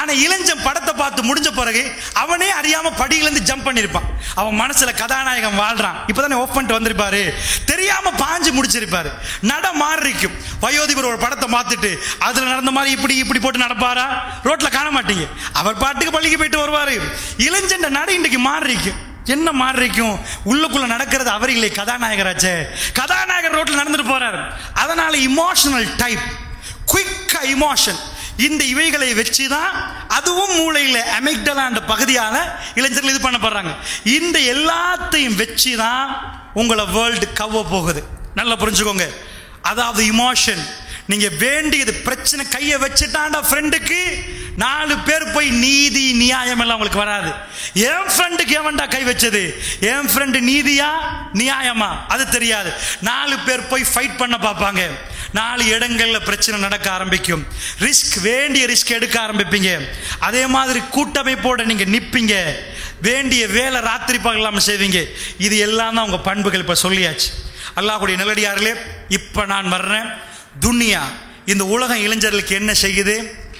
ஆனா இளைஞன் படத்தை பார்த்து முடிஞ்ச பிறகு அவனே அறியாம படியிலிருந்து ஜம்ப் பண்ணிருப்பான். அவன் மனசுல கதாநாயகன் வாழ்றான். இப்பதானே ஓப் பண்ணிட்டு வந்திருப்பாரு, தெரியாம பாஞ்சு முடிச்சிருப்பாரு. நட மாறி இருக்கும். வயோதிபர் ஒரு படத்தை பார்த்துட்டு அதுல நடந்த மாதிரி இப்படி இப்படி போட்டு நடப்பாரா? ரோட்ல காண மாட்டீங்க. அவர் பாட்டுக்கு பள்ளிக்கு போயிட்டு வருவாரு. இளைஞன் நட இன்றைக்கு மாறி இருக்கும். என்ன மாறி இருக்கும்? உள்ளுக்குள்ள நடக்கிறது அவர் இல்லை, கதாநாயகராச்சே. கதாநாயகர் ரோட்ல நடந்துட்டு போறாரு. அதனால இமோஷனல் டைப், குயிக் இமோஷன், இந்த இவைகளை வச்சுதான் அதுவும் மூளையில அமிக்டலா என்ற பகுதியால இளைஞர்கள் இது பண்ணப்படுறாங்க. இந்த எல்லாத்தையும் வச்சுதான் உங்களை வேர்ல்டு கவ்வ போகுது. நல்லா புரிஞ்சுக்கோங்க. அதாவது இமோஷன், நீங்க வேண்டியது பிரச்சனை கையை வச்சுட்டாண்டா ஃப்ரெண்டுக்கு, நாலு பேர் போய் நீதி நியாயம் எல்லாம் உங்களுக்கு வராது. என் ஃப்ரெண்டுக்கு எவன்டா கை வச்சது, என் ஃப்ரெண்டு நீதியா நியாயமா அது தெரியாது. நாலு பேர் போய் ஃபைட் பண்ண பார்ப்பாங்க. நாலு இடங்கள்ல பிரச்சனை நடக்க ஆரம்பிக்கும். ரிஸ்க், வேண்டிய ரிஸ்க் எடுக்க ஆரம்பிப்பீங்க. அதே மாதிரி கூட்டமைப்போட நீங்க நிப்பீங்க. வேண்டிய வேலை ராத்திரி பகலாம செய்வீங்க. இது எல்லாம் தான் உங்க பண்புகள். இப்ப சொல்லியாச்சு. அல்லாஹ்வுடைய நல்லடியார்களே, இப்ப நான் வர்றேன். துனியா, இந்த உலகம் இளைஞர்களுக்கு என்ன செய்யுது,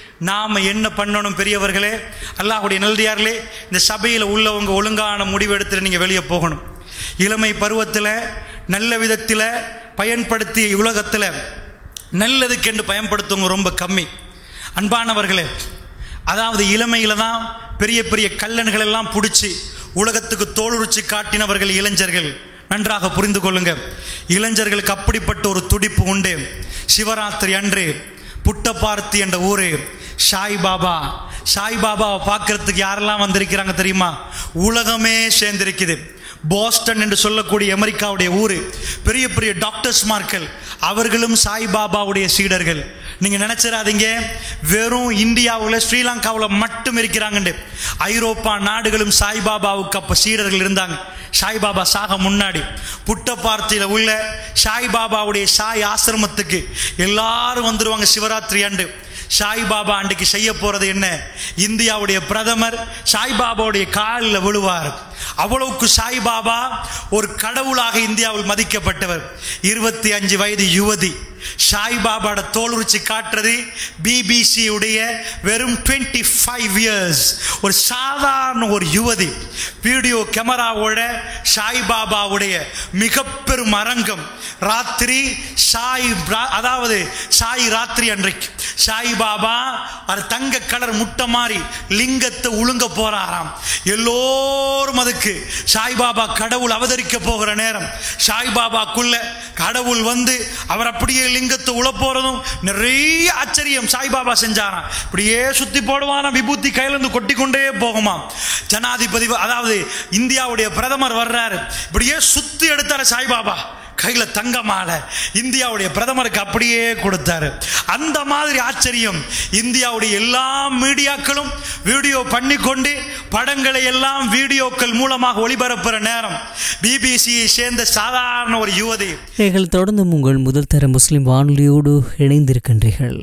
நாம என்ன பண்ணணும்? பெரியவர்களே, அல்லாஹ்வுடைய நல்லடியார்களே, இந்த சபையில் உள்ளவங்க ஒழுங்கான முடிவு எடுத்துட்டு நீங்க வெளியே போகணும். இளமை பருவத்தில் நல்ல விதத்தில் பயன்படுத்தி உலகத்தில் நல்லதுக்கென்று பயன்படுத்துவங்க ரொம்ப கம்மி. அன்பானவர்களே, அதாவது இளமையில தான் பெரிய பெரிய கல்லன்கள் எல்லாம் பிடிச்சி உலகத்துக்கு தோலுரிச்சு காட்டினவர்கள் இளைஞர்கள். நன்றாக புரிந்து கொள்ளுங்க. இளைஞர்களுக்கு அப்படிப்பட்ட ஒரு துடிப்பு உண்டு. சிவராத்திரி அன்று புட்டபார்த்தி என்ற ஊரு, சாய்பாபா, சாய்பாபாவை பார்க்கறதுக்கு யாரெல்லாம் வந்திருக்கிறாங்க தெரியுமா? உலகமே சேர்ந்திருக்குது. போஸ்டன் என்று சொல்லக்கூடிய அமெரிக்காவுடைய ஊரு, பெரிய பெரிய டாக்டர்ஸ்மார்கள், அவர்களும் சாய்பாபாவுடைய சீடர்கள். நீங்க நினைச்சிடாதீங்க வெறும் இந்தியாவில் ஸ்ரீலங்காவில் மட்டும் இருக்கிறாங்க. ஐரோப்பா நாடுகளும் சாய்பாபாவுக்கு அப்ப சீடர்கள் இருந்தாங்க. சாய்பாபா சாக முன்னாடி புட்டபார்த்தியில் உள்ள சாய்பாபாவுடைய சாய் ஆசிரமத்துக்கு எல்லாரும் வந்துருவாங்க சிவராத்திரி அன்று. சாய்பாபா அன்றைக்கு செய்ய போறது என்ன? இந்தியாவுடைய பிரதமர் சாய்பாபாவுடைய காலில் விழுவார். அவ்வளவுக்கு சாய்பாபா ஒரு கடவுளாக இந்தியாவில் மதிக்கப்பட்டவர். இருபத்தி அஞ்சு வயது யுவதி சாய்பாபாவோட தோலுரிச்சு காட்டுறது பிபிசி உடைய வெறும் இருபத்தி ஐந்து இயர்ஸ் ஒரு சாதாரண ஒரு யுவதி வீடியோ கேமராவோட சாய்பாபாவுடைய மிக பெரும் அரங்கம். ராத்திரி சாய், அதாவது சாய் ராத்திரி அன்றைக்கு சாய்பாபா அது தங்க கலர் முட்டை மாதிரி லிங்கத்தை உழுங்க போறாராம். எல்லோரும் அதுக்கு சாய்பாபா கடவுள் அவதரிக்க போகிற நேரம் சாய்பாபாக்குள்ள கடவுள் வந்து அவர் அப்படியே லிங்கத்தை உழ போறதும் நிறைய ஆச்சரியம் சாய்பாபா செஞ்சாராம். இப்படியே சுத்தி போடுவாராம், விபூதி கையில இருந்து கொட்டி கொண்டே போகுமா. ஜனாதிபதி, அதாவது இந்தியாவுடைய பிரதமர் வர்றாரு, இப்படியே சுத்தி எடுத்தாரு சாய்பாபா, கையில தங்க மாலை இந்தியாவுடைய பிரதமருக்கு அப்படியே கொடுத்தாரு. அந்த மாதிரி ஆச்சரியம். இந்தியாவுடைய எல்லா மீடியாக்களும் வீடியோ பண்ணி கொண்டு படங்களை எல்லாம் வீடியோக்கள் மூலமாக ஒளிபரப்புற நேரம் பிபிசியை சேர்ந்த சாதாரண ஒரு யுவதி. நீங்கள் தொடர்ந்து உங்கள் முதல் தர முஸ்லிம் வானொலியோடு இணைந்திருக்கின்றீர்கள்.